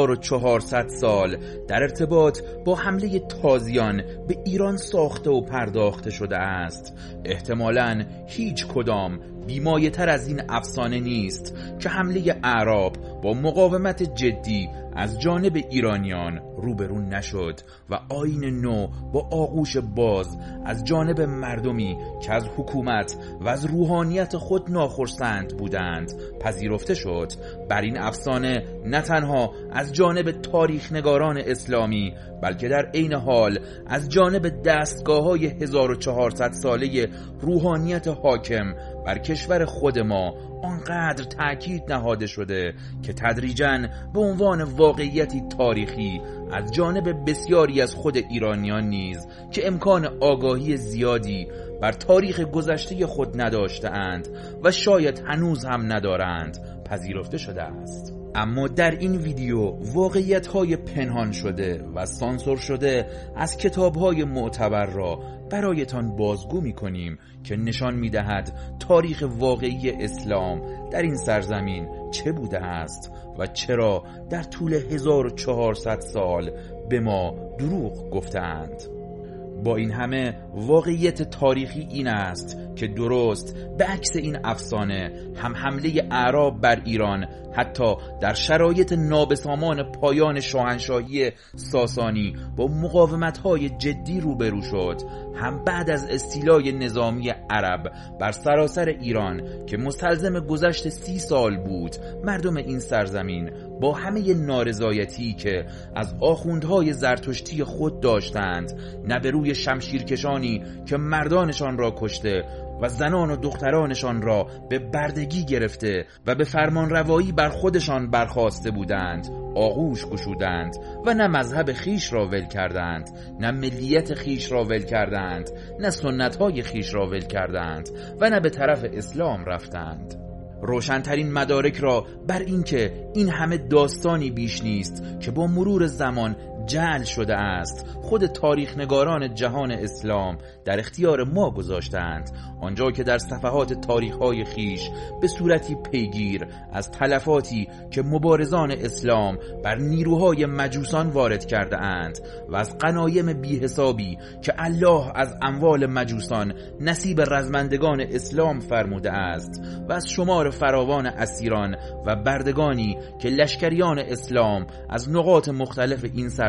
1400 سال در ارتباط با حمله تازیان به ایران ساخته و پرداخته شده است، احتمالاً هیچ کدام بی‌مایه‌تر از این افسانه نیست که حمله اعراب با مقاومت جدی از جانب ایرانیان روبرو نشد و آیین نو با آغوش باز از جانب مردمی که از حکومت و از روحانیت خود ناخرسند بودند پذیرفته شد. بر این افسانه نه تنها از جانب تاریخ نگاران اسلامی بلکه در عین حال از جانب دستگاه‌های 1400 ساله روحانیت حاکم بر کشور خود ما آنقدر تأکید نهاده شده که تدریجاً به عنوان واقعیتی تاریخی از جانب بسیاری از خود ایرانیان نیز که امکان آگاهی زیادی بر تاریخ گذشته خود نداشته‌اند و شاید هنوز هم ندارند پذیرفته شده است. اما در این ویدیو واقعیت‌های پنهان شده و سانسور شده از کتاب‌های معتبر را برایتان بازگو می‌کنیم که نشان می‌دهد تاریخ واقعی اسلام در این سرزمین چه بوده است و چرا در طول 1400 سال به ما دروغ گفتند. با این همه واقعیت تاریخی این است که درست به عکس این افسانه هم حمله اعراب بر ایران حتی در شرایط نابسامان پایان شاهنشاهی ساسانی با مقاومت‌های جدی روبرو شد، هم بعد از استیلای نظامی عرب بر سراسر ایران که مستلزم گذشت 30 سال بود، مردم این سرزمین با همه نارضایتی که از آخوندهای زرتشتی خود داشتند، نه به روی شمشیرکشانی که مردانشان را کشته و زنان و دخترانشان را به بردگی گرفته و به فرمان روایی بر خودشان برخاسته بودند، آغوش گشودند و نه مذهب خیش را ول کردند، نه ملیت خیش را ول کردند، نه سنت‌های خیش را ول کردند و نه به طرف اسلام رفتند. روشن‌ترین مدارک را بر این که این همه داستانی بیش نیست که با مرور زمان جعل شده است خود تاریخ نگاران جهان اسلام در اختیار ما گذاشتند، آنجا که در صفحات تاریخ‌های خیش به صورتی پیگیر از تلفاتی که مبارزان اسلام بر نیروهای مجوسان وارد کرده اند و از غنایم بی‌حسابی که الله از اموال مجوسان نصیب رزمندگان اسلام فرموده است و از شمار فراوان اسیران و بردگانی که لشکریان اسلام از نقاط مختلف این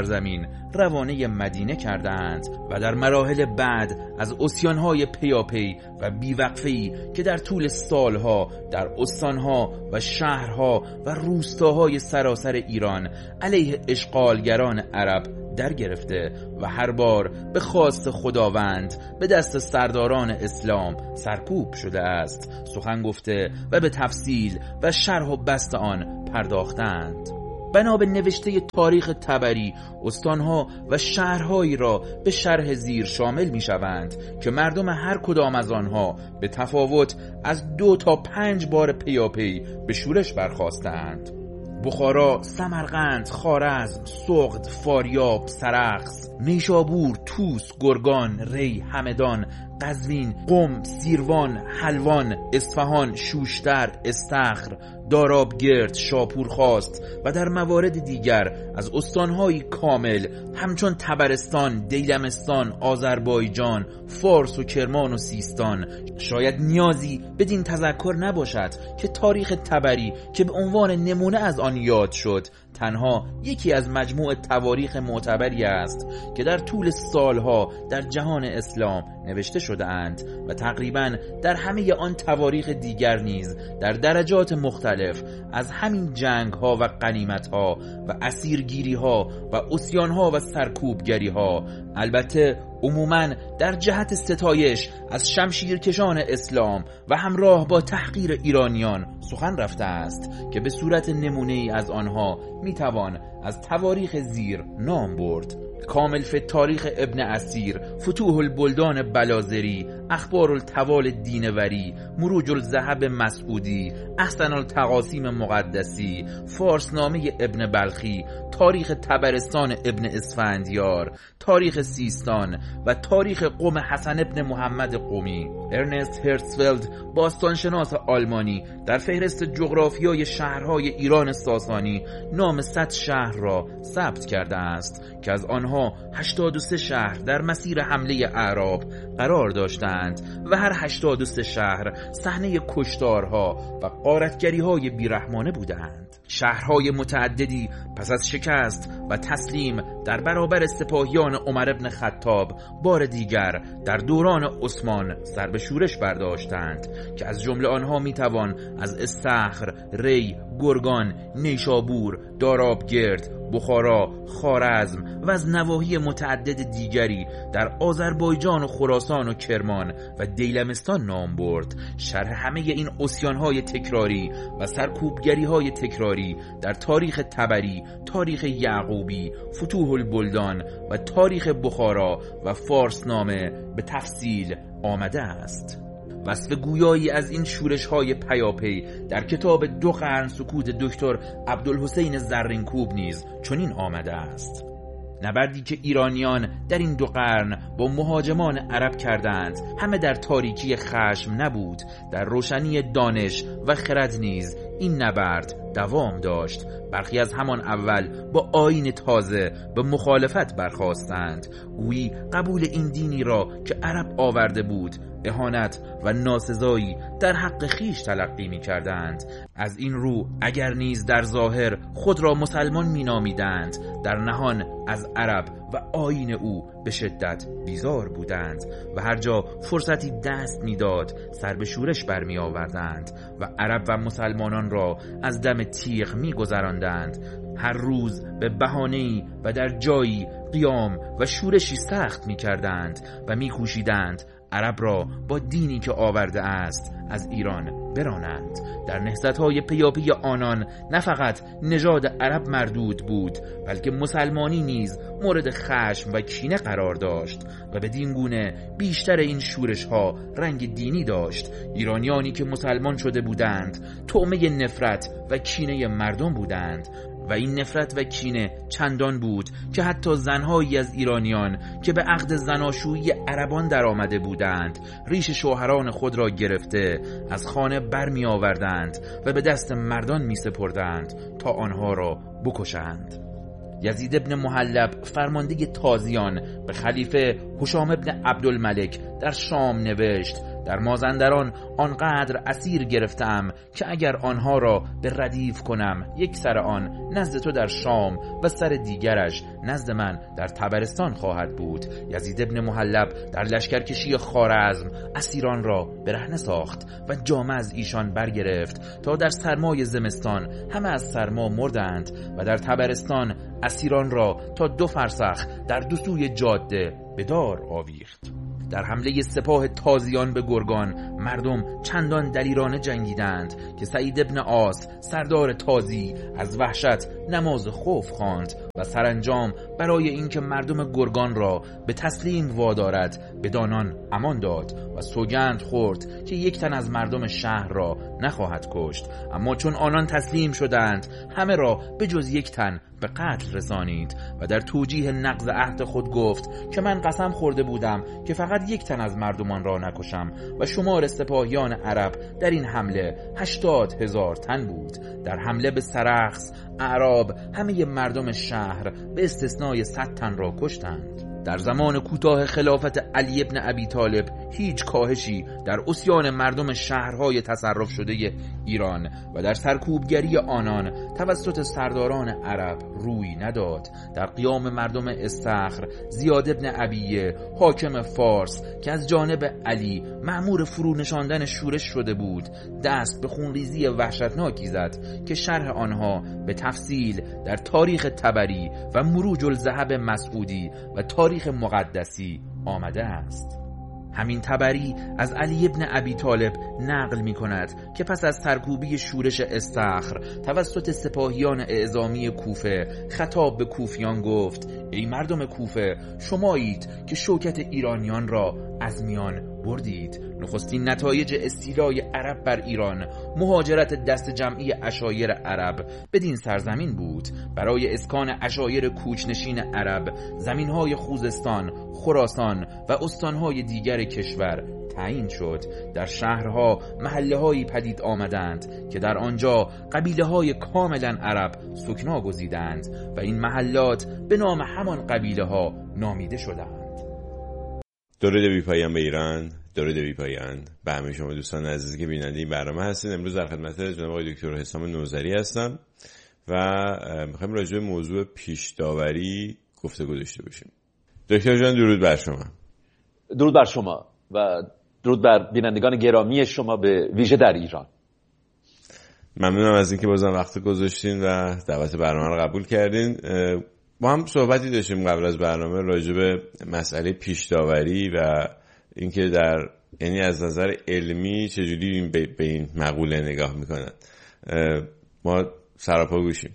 سرزمین روانه مدینه کردند و در مراحل بعد از عصیان‌های پیاپی و بیوقفه‌ای که در طول سالها در استانها و شهرها و روستاهای سراسر ایران علیه اشغالگران عرب در گرفته و هر بار به خواست خداوند به دست سرداران اسلام سرکوب شده است، سخن گفته و به تفصیل و شرح و بسط آن پرداختند. بنا به نوشته تاریخ طبری، استانها و شهرهایی را به شرح زیر شامل می شوند که مردم هر کدام از آنها به تفاوت از 2 تا 5 بار پیاپی به شورش برخاستند. بخارا، سمرقند، خوارزم، سغد، فاریاب، سرخس، نیشابور، توس، گرگان، ری، همدان، قزوین، قم، سیروان، حلوان، اصفهان، شوشتر، استخر، دارابگرد، شاپورخواست و در موارد دیگر از استانهای کامل همچون طبرستان، دیلمستان، آذربایجان، فارس و کرمان و سیستان. شاید نیازی بدین تذکر نباشد که تاریخ طبری که به عنوان نمونه از آن یاد شد تنها یکی از مجموع تواریخ معتبری است که در طول سالها در جهان اسلام نوشته شده اند و تقریبا در همه آن تواریخ دیگر نیز در درجات مختلف از همین جنگ ها و غنیمت ها و اسیرگیری ها و عصیان ها و سرکوبگری ها، البته عموماً در جهت ستایش از شمشیرکشان اسلام و همراه با تحقیر ایرانیان سخن رفته است که به صورت نمونه‌ای از آنها میتوان از تواریخ زیر نام برد: کامل فی تاریخ ابن اسیر، فتوح البلدان بلازری، اخبار التوال دینوری، مروج الذهب مسعودی، احسن التقاسیم مقدسی، فارسنامه ابن بلخی، تاریخ طبرستان ابن اسفندیار، تاریخ سیستان و تاریخ قم حسن ابن محمد قمی. ارنست هرتزفلد، باستانشناس آلمانی، در فهرست جغرافیای شهرهای ایران ساسانی نام 100 شهر را ثبت کرده است که از آنها 83 شهر در مسیر حمله اعراب قرار داشتند و هر 83 شهر صحنه کشتارها و غارتگری‌های بیرحمانه بودند. شهرهای متعددی پس از شکست و تسلیم در برابر سپاهیان عمر بن خطاب بار دیگر در دوران عثمان سر به شورش برداشتند که از جمله آنها میتوان از استخر، ری، گرگان، نیشابور، دارابگرد، بخارا، خوارزم و از نواحی متعدد دیگری در آذربایجان و خراسان و کرمان و دیلمستان نام برد. شرح همه این عصیان‌های تکراری و سرکوبگری‌های تکراری در تاریخ طبری، تاریخ یعقوبی، فتوح البلدان و تاریخ بخارا و فارسنامه به تفصیل آمده است. وصف گویایی از این شورش‌های پیاپی در کتاب 2 قرن سکوت دکتر عبدالحسین زرینکوب نیز چنین آمده است: نبردی که ایرانیان در این 2 قرن با مهاجمان عرب کردند همه در تاریکی خشم نبود، در روشنی دانش و خرد نیز این نبرد دوام داشت. برخی از همان اول با آیین تازه به مخالفت برخاستند، گویی قبول این دینی را که عرب آورده بود اهانت و ناسزایی در حق خیش تلقی می کردند. از این رو اگر نیز در ظاهر خود را مسلمان می نامیدند، در نهان از عرب و آیین او به شدت بیزار بودند و هر جا فرصتی دست می داد سر به شورش برمی آوردند و عرب و مسلمانان را از دم تیغ می گذراندند. هر روز به بهانه‌ای و در جایی قیام و شورشی سخت می کردند و می کوشیدند عرب را با دینی که آورده است از ایران برانند. در نهضت‌های پیاپی آنان نه فقط نژاد عرب مردود بود، بلکه مسلمانی نیز مورد خشم و کینه قرار داشت و بدین گونه بیشتر این شورش‌ها رنگ دینی داشت. ایرانیانی که مسلمان شده بودند طعمه نفرت و کینه مردم بودند و این نفرت و کینه چندان بود که حتی زنهایی از ایرانیان که به عقد زناشویی عربان در آمده بودند ریش شوهران خود را گرفته از خانه برمی آوردند و به دست مردان می سپردند تا آنها را بکشند. یزید ابن محلب فرمانده تازیان به خلیفه هشام ابن عبدالملک در شام نوشت: در مازندران آنقدر اسیر گرفتم که اگر آنها را به ردیف کنم، یک سر آن نزد تو در شام و سر دیگرش نزد من در طبرستان خواهد بود. یزید ابن محلب در لشکرکشی خوارزم اسیران را برهنه ساخت و جامه از ایشان برگرفت تا در سرمای زمستان همه از سرما مردند و در طبرستان اسیران را تا 2 فرسخ در 2 سوی جاده به دار آویخت. در حمله سپاه تازیان به گرگان مردم چندان دلیرانه جنگیدند که سعید ابن عاص سردار تازی از وحشت نماز خوف خواند و سرانجام برای اینکه مردم گرگان را به تسلیم وادارد به دانان امان داد و سوگند خورد که یک تن از مردم شهر را نخواهد کشت، اما چون آنان تسلیم شدند همه را به جز یک تن به قتل رسانید و در توجیه نقض عهد خود گفت که من قسم خورده بودم که فقط یک تن از مردمان را نکشم و شمار سپاهیان عرب در این حمله 80,000 تن بود. در حمله به سرخس اعراب همه مردم شهر به استثنای 100 تن را کشتند. در زمان کوتاه خلافت علی ابن ابی طالب هیچ کاهشی در عصیان مردم شهرهای تصرف شده ایران و در سرکوبگری آنان توسط سرداران عرب روی نداد. در قیام مردم استخر زیاد ابن عبیه حاکم فارس که از جانب علی مأمور فرو نشاندن شورش شده بود دست به خونریزی وحشتناکی زد که شرح آنها به تفصیل در تاریخ طبری و مروج الذهب مسعودی و تاریخ مقدسی آمده است. همین طبری از علی ابن ابی طالب نقل می کند که پس از سرکوبی شورش استخر توسط سپاهیان اعزامی کوفه خطاب به کوفیان گفت: ای مردم کوفه، شمایید که شوکت ایرانیان را از میان بردید. نخستین نتایج استیلای عرب بر ایران مهاجرت دست جمعی عشایر عرب بدین سرزمین بود. برای اسکان عشایر کوچنشین عرب زمینهای خوزستان، خراسان و استانهای دیگر کشور تعیین شد. در شهرها محله‌هایی پدید آمدند که در آنجا قبیله‌های کاملا عرب سکنا گزیدند و این محلات به نام همان قبیله‌ها نامیده شدند. درود بی پایان به ایران، درود بی پایان به همه شما دوستان عزیزی که بیننده این برنامه هستید. امروز در خدمت جناب آقای دکتر حسام نوذری هستم و می‌خوایم راجع به موضوع پیش داوری گفتگو داشته باشیم. دکتر جان درود بر شما. درود بر شما و درود بر بینندگان گرامی شما به ویژه در ایران. ممنونم از اینکه بازم وقت گذاشتین و دعوت برنامه رو قبول کردین. ما هم صحبتی داشتیم قبل از برنامه راجع به مسئله پیش داوری و اینکه یعنی از نظر علمی چجوری به این مقوله نگاه میکنن. ما سراپا گوشیم.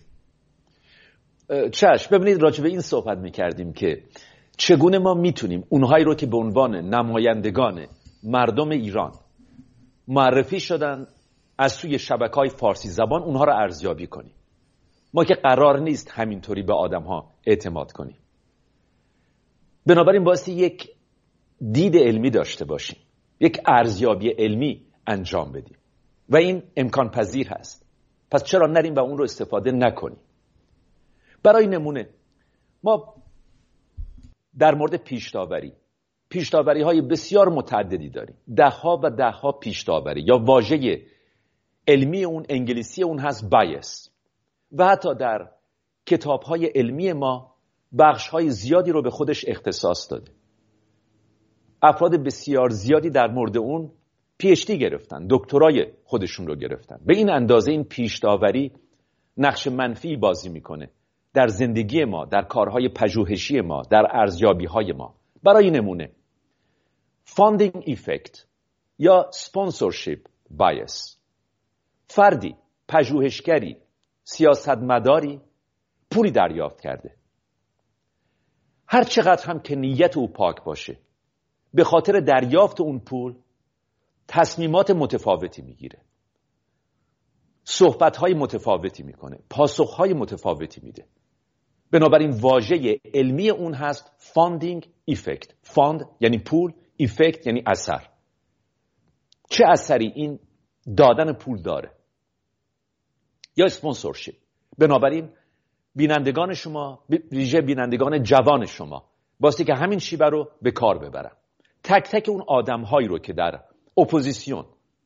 چشم. ببینید راجع به این صحبت میکردیم که چگونه ما میتونیم اونهایی رو که به عنوان نمایندگان مردم ایران معرفی شدن از سوی شبکه‌های فارسی زبان اونها رو ارزیابی کنیم. ما که قرار نیست همینطوری به آدم‌ها اعتماد کنیم. بنابراین بایستی یک دید علمی داشته باشیم، یک ارزیابی علمی انجام بدیم و این امکان پذیر هست. پس چرا نریم و اون رو استفاده نکنیم؟ برای نمونه ما در مورد پیش‌داوری های بسیار متعددی داریم. ده‌ها و ده‌ها پیش‌داوری یا واژه علمی اون انگلیسی اون هست bias و حتی در کتاب‌های علمی ما بخش‌های زیادی رو به خودش اختصاص داده. افراد بسیار زیادی در مورد اون PhD گرفتن، دکترای خودشون رو گرفتن. به این اندازه این پیش‌داوری نقش منفی بازی میکنه در زندگی ما، در کارهای پژوهشی ما، در ارزیابی‌های ما. برای نمونه funding effect یا sponsorship bias. فردی، پژوهشگری، سیاستمداری پولی دریافت کرده. هر چقدر هم که نیت او پاک باشه، به خاطر دریافت اون پول تصمیمات متفاوتی میگیره، صحبت‌های متفاوتی میکنه، پاسخ‌های متفاوتی میده. بنابراین واژه علمی اون هست funding effect. fund یعنی پول، effect یعنی اثر. چه اثری این دادن پول داره؟ یا sponsorship. بنابراین بینندگان شما، ویژه بینندگان جوان شما، باستی که همین شیوه رو به کار ببرن. تک تک اون آدم‌هایی رو که در اپوزیسیون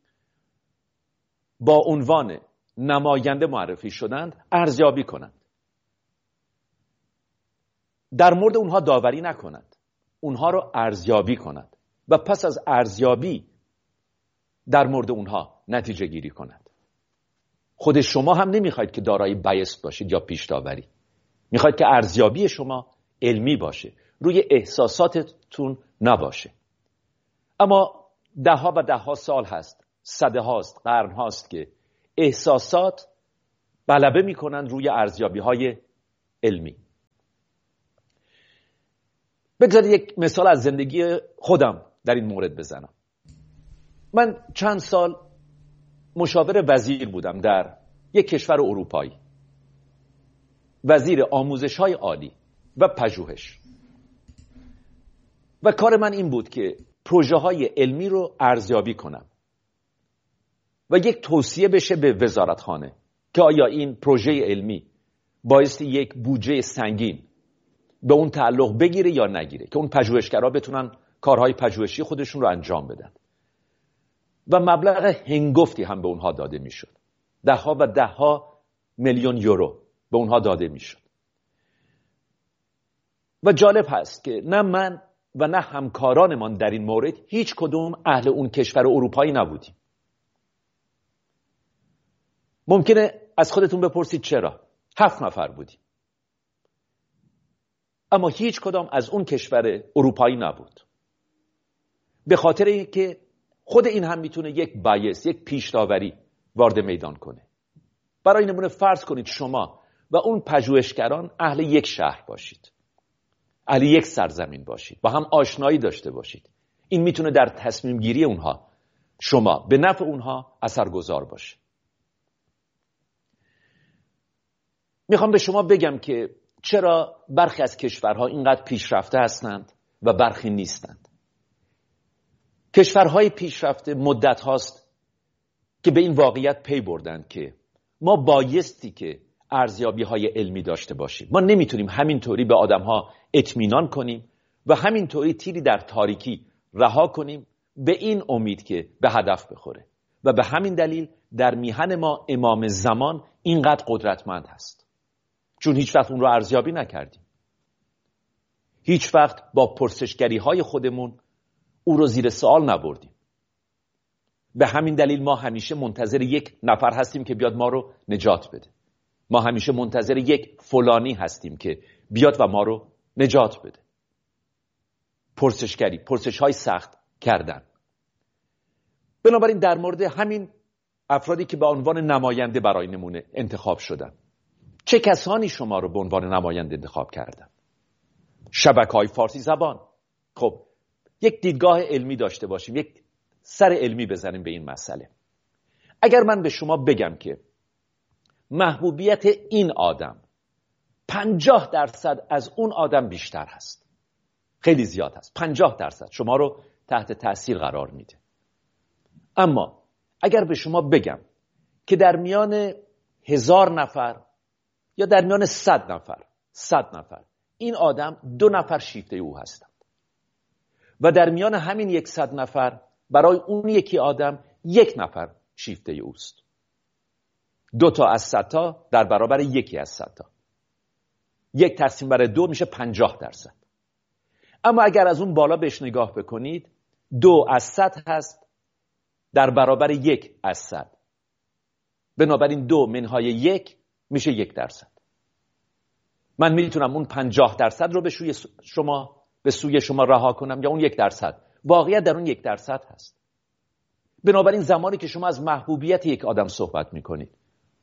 با عنوان نماینده معرفی شدند ارزیابی کنند. در مورد اونها داوری نکنند، اونها رو ارزیابی کنند و پس از ارزیابی در مورد اونها نتیجه گیری کنند. خود شما هم نمیخواید که دارای بایس باشید یا پیش داوری. میخواید که ارزیابی شما علمی باشه، روی احساساتتون نباشه. اما دهها و دهها سال هست، صده هاست، قرن هاست که احساسات غلبه میکنند روی ارزیابی های علمی. بگذارید یک مثال از زندگی خودم در این مورد بزنم. من چند سال مشاور وزیر بودم در یک کشور اروپایی، وزیر آموزش‌های عالی و پژوهش، و کار من این بود که پروژه‌های علمی رو ارزیابی کنم و یک توصیه بشه به وزارتخانه که آیا این پروژه علمی بایستی یک بودجه سنگین به اون تعلق بگیره یا نگیره که اون پژوهشگرها بتونن کارهای پژوهشی خودشون رو انجام بدن. و مبلغ هنگفتی هم به اونها داده میشد. دهها و دهها میلیون یورو به اونها داده میشد. و جالب هست که نه من و نه همکارانمان در این مورد هیچ کدوم اهل اون کشور اروپایی نبودیم. ممکنه از خودتون بپرسید چرا؟ 7 نفر بودیم. اما هیچ کدام از اون کشور اروپایی نبود. به خاطر اینکه خود این هم میتونه یک بایس، یک پیش داوری وارد میدان کنه. برای نمونه فرض کنید شما و اون پژوهشگران اهل یک شهر باشید، اهل یک سرزمین باشید، با هم آشنایی داشته باشید. این میتونه در تصمیم گیری اونها، شما به نفع اونها اثرگذار باشه. میخوام به شما بگم که چرا برخی از کشورها اینقدر پیشرفته هستند و برخی نیستند. کشورهای پیشرفته مدت هاست که به این واقعیت پی بردند که ما بایستی که ارزیابی های علمی داشته باشیم. ما نمیتونیم همینطوری به آدم ها اطمینان کنیم و همینطوری تیری در تاریکی رها کنیم به این امید که به هدف بخوره. و به همین دلیل در میهن ما امام زمان اینقدر قدرتمند هست، چون هیچ وقت اون رو ارزیابی نکردیم. هیچ وقت با پرسشگری های خودمون او رو زیر سوال نبردیم. به همین دلیل ما همیشه منتظر یک نفر هستیم که بیاد ما رو نجات بده. ما همیشه منتظر یک فلانی هستیم که بیاد و ما رو نجات بده. پرسشگری، پرسش‌های سخت کردن. بنابراین در مورد همین افرادی که به عنوان نماینده برای نمونه انتخاب شدن، چه کسانی شما رو به عنوان نماینده انتخاب کردن؟ شبکه‌های فارسی زبان. خب یک دیدگاه علمی داشته باشیم، یک سر علمی بزنیم به این مسئله. اگر من به شما بگم که محبوبیت این آدم 50% از اون آدم بیشتر هست، خیلی زیاد هست، 50% شما رو تحت تاثیر قرار میده. اما اگر به شما بگم که در میان 1000 نفر یا در میان 100 نفر این آدم 2 نفر شیفته او هستند و در میان همین 100 نفر برای اون یکی آدم 1 نفر شیفته اوست. 2 تا از 100 تا در برابر 1 از 100 تا. 1 تقسیم بر 2 میشه 50%. اما اگر از اون بالا بهش نگاه بکنید 2 از 100 هست در برابر 1 از 100. بنابراین 2 منهای 1 میشه 1%. من میتونم اون 50% رو به سوی شما رها کنم یا اون 1%. واقعیت در اون 1% هست. بنابراین زمانی که شما از محبوبیت یک آدم صحبت میکنید،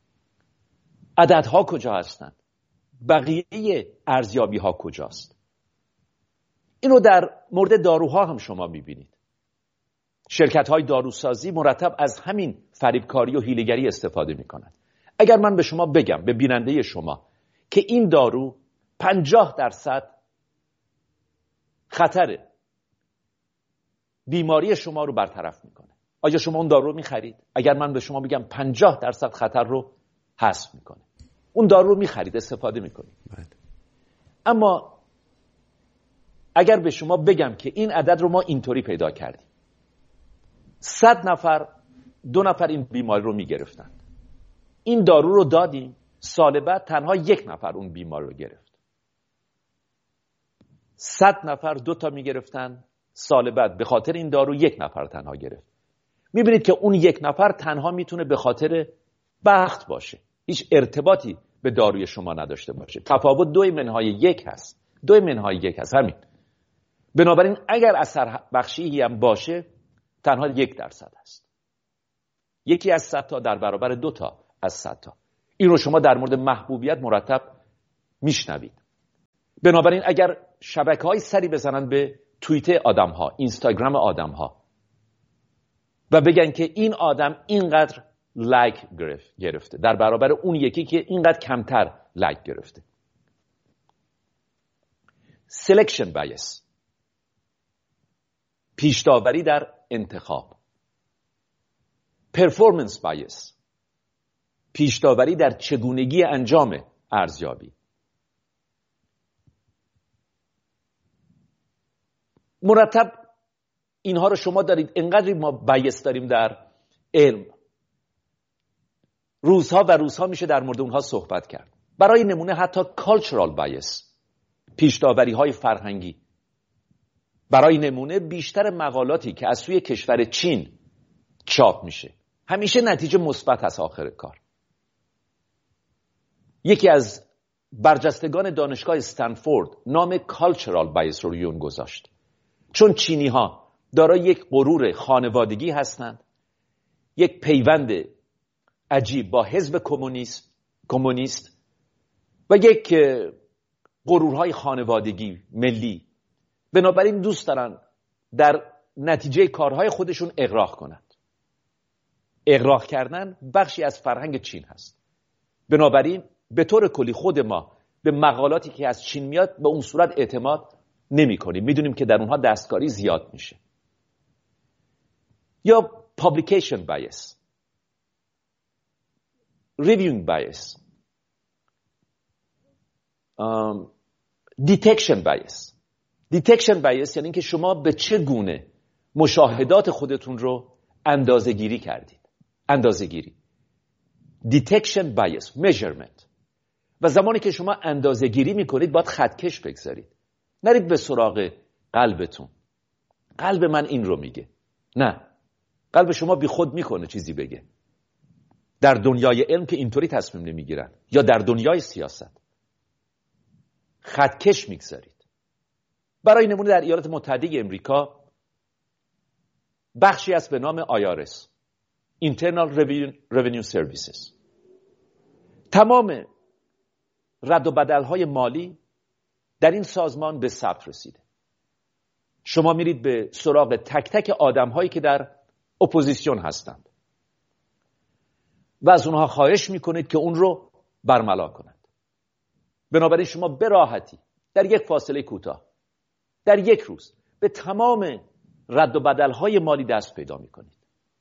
عددها کجا هستند؟ بقیه ارزیابی ها کجاست؟ اینو در مورد داروها هم شما میبینید. شرکت های داروسازی مرتب از همین فریبکاری و حیله‌گری استفاده میکنند. اگر من به شما بگم، به بیننده شما، که این دارو 50% خطر بیماری شما رو برطرف میکنه، آیا شما اون دارو رو میخرید؟ اگر من به شما بگم 50% خطر رو حذف میکنه، اون دارو رو میخرید، استفاده میکنید. اما اگر به شما بگم که این عدد رو ما اینطوری پیدا کردیم، 100 نفر 2 نفر این بیماری رو میگرفتن، این دارو رو دادیم، سال بعد تنها 1 نفر اون بیماری رو گرفت. 100 نفر 2 تا میگرفتن، سال بعد به خاطر این دارو 1 نفر تنها گرفت. میبینید که اون 1 نفر تنها میتونه به خاطر بخت باشه، هیچ ارتباطی به داروی شما نداشته باشه. تفاوت 2/1 هست، 2/1 هست همین. بنابراین اگر اثر بخشی هم باشه تنها 1% هست. 1 از 100 تا در برابر 2 تا از 100 تا. این رو شما در مورد محبوبیت مرتب میشنوید. بنابراین اگر شبکه‌های سری بزنن به توییت آدم‌ها، اینستاگرام آدم‌ها و بگن که این آدم اینقدر لایک گرفته در برابر اون یکی که اینقدر کمتر لایک گرفته. سلکشن بایس، پیش‌داوری در انتخاب. پرفورمنس بایس، پیش‌داوری در چگونگی انجام ارزیابی. مرتب اینها رو شما دارید. انقدری ما بایس داریم در علم، روزها و روزها میشه در مورد اونها صحبت کرد. برای نمونه حتی کالچرال بایس، پیش‌داوری های فرهنگی. برای نمونه بیشتر مقالاتی که از سوی کشور چین چاپ میشه همیشه نتیجه مثبت هست آخر کار. یکی از برجستگان دانشگاه استنفورد نام کالچرال بایس رو روی اون گذاشت، چون چینی ها دارای یک غرور خانوادگی هستند، یک پیوند عجیب با حزب کمونیست و یک غرورهای خانوادگی ملی. بنابراین دوست دارن در نتیجه کارهای خودشون اغراق کنند. اغراق کردن بخشی از فرهنگ چین هست. بنابراین به طور کلی خود ما به مقالاتی که از چین میاد به اون صورت اعتماد نمی کنیم. میدونیم که در اونها دستکاری زیاد میشه. یا publication bias، reviewing bias، detection bias. detection bias یعنی که شما به چه گونه مشاهدات خودتون رو اندازه گیری کردید. اندازه گیری، detection bias، measurement. و زمانی که شما اندازه گیری میکنید باید خطکش بگذارید. نرید به سراغ قلبتون. قلب من این رو میگه. نه، قلب شما بی خود میکنه چیزی بگه. در دنیای علم که اینطوری تصمیم نمیگیرن، یا در دنیای سیاست خطکش میگذارید. برای نمونه در ایالات متحده امریکا بخشی است به نام IRS، Internal Revenue Services. تمام رد و بدل‌های مالی در این سازمان به ثبت رسیده. شما میرید به سراغ تک تک آدم‌هایی که در اپوزیسیون هستند و از اونها خواهش میکنید که اون رو برملا کنند. بنابراین شما به راحتی در یک فاصله کوتاه، در یک روز، به تمام رد و بدل‌های مالی دست پیدا میکنید.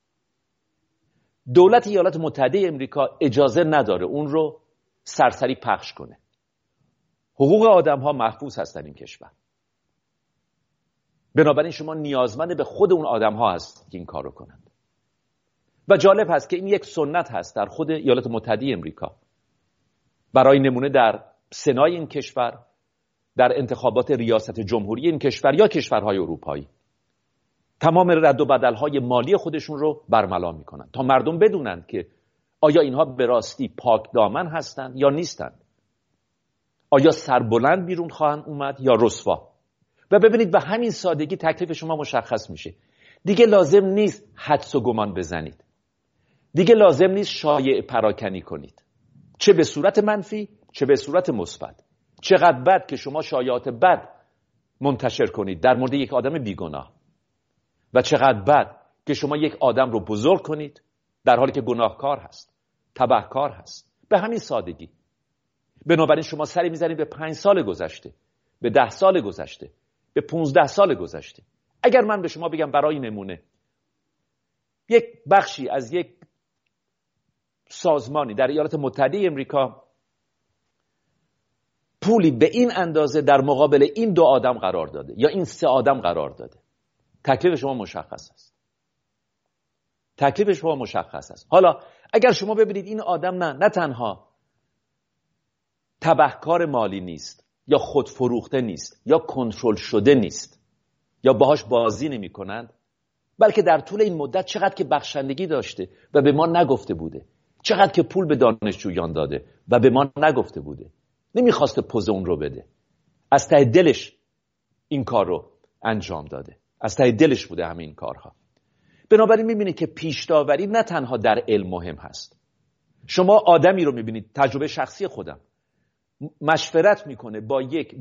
دولت ایالات متحده امریکا اجازه نداره اون رو سرسری پخش کنه. حقوق آدم‌ها محفوظ هست در این کشور. بنابراین شما نیازمند به خود اون آدم‌ها هست که این کار رو کنند. و جالب هست که این یک سنت هست در خود ایالات متحده امریکا. برای نمونه در سنای این کشور، در انتخابات ریاست جمهوری این کشور یا کشورهای اروپایی، تمام رد و بدل‌های مالی خودشون رو برملا میکنن تا مردم بدونند که آیا اینها به راستی پاک دامن هستند یا نیستند. آیا سربلند بیرون خواهند اومد یا رسوا. و ببینید به همین سادگی تکلیف شما مشخص میشه. دیگه لازم نیست حدس و گمان بزنید. دیگه لازم نیست شایعه پراکنی کنید. چه به صورت منفی، چه به صورت مثبت. چقدر بد که شما شایعات بد منتشر کنید در مورد یک آدم بیگناه و چقدر بد که شما یک آدم رو بزرگ کنید در حالی که گناهکار هست، تبهکار هست. به همین سادگی. بنابراین شما سری میزنید به 5 سال گذشته، به 10 سال گذشته، به 15 سال گذشته. اگر من به شما بگم برای نمونه یک بخشی از یک سازمانی در ایالات متحده امریکا پولی به این اندازه در مقابل این 2 آدم قرار داده یا این 3 آدم قرار داده. تکلیف شما مشخص است. تکلیف شما مشخص است. حالا اگر شما ببینید این آدم نه تنها تبهکار مالی نیست یا خودفروخته نیست یا کنترل شده نیست یا باهاش بازی نمی کنند، بلکه در طول این مدت چقدر که بخشندگی داشته و به ما نگفته بوده، چقدر که پول به دانشجویان داده و به ما نگفته بوده، نمیخواسته پوز اون رو بده، از ته دلش این کار رو انجام داده، از ته دلش بوده همین کارها. بنابراین میبینید که پیش‌داوری نه تنها در علم مهم هست. شما آدمی رو میبینید، تجربه شخصی خودم، مشورت میکنه با یک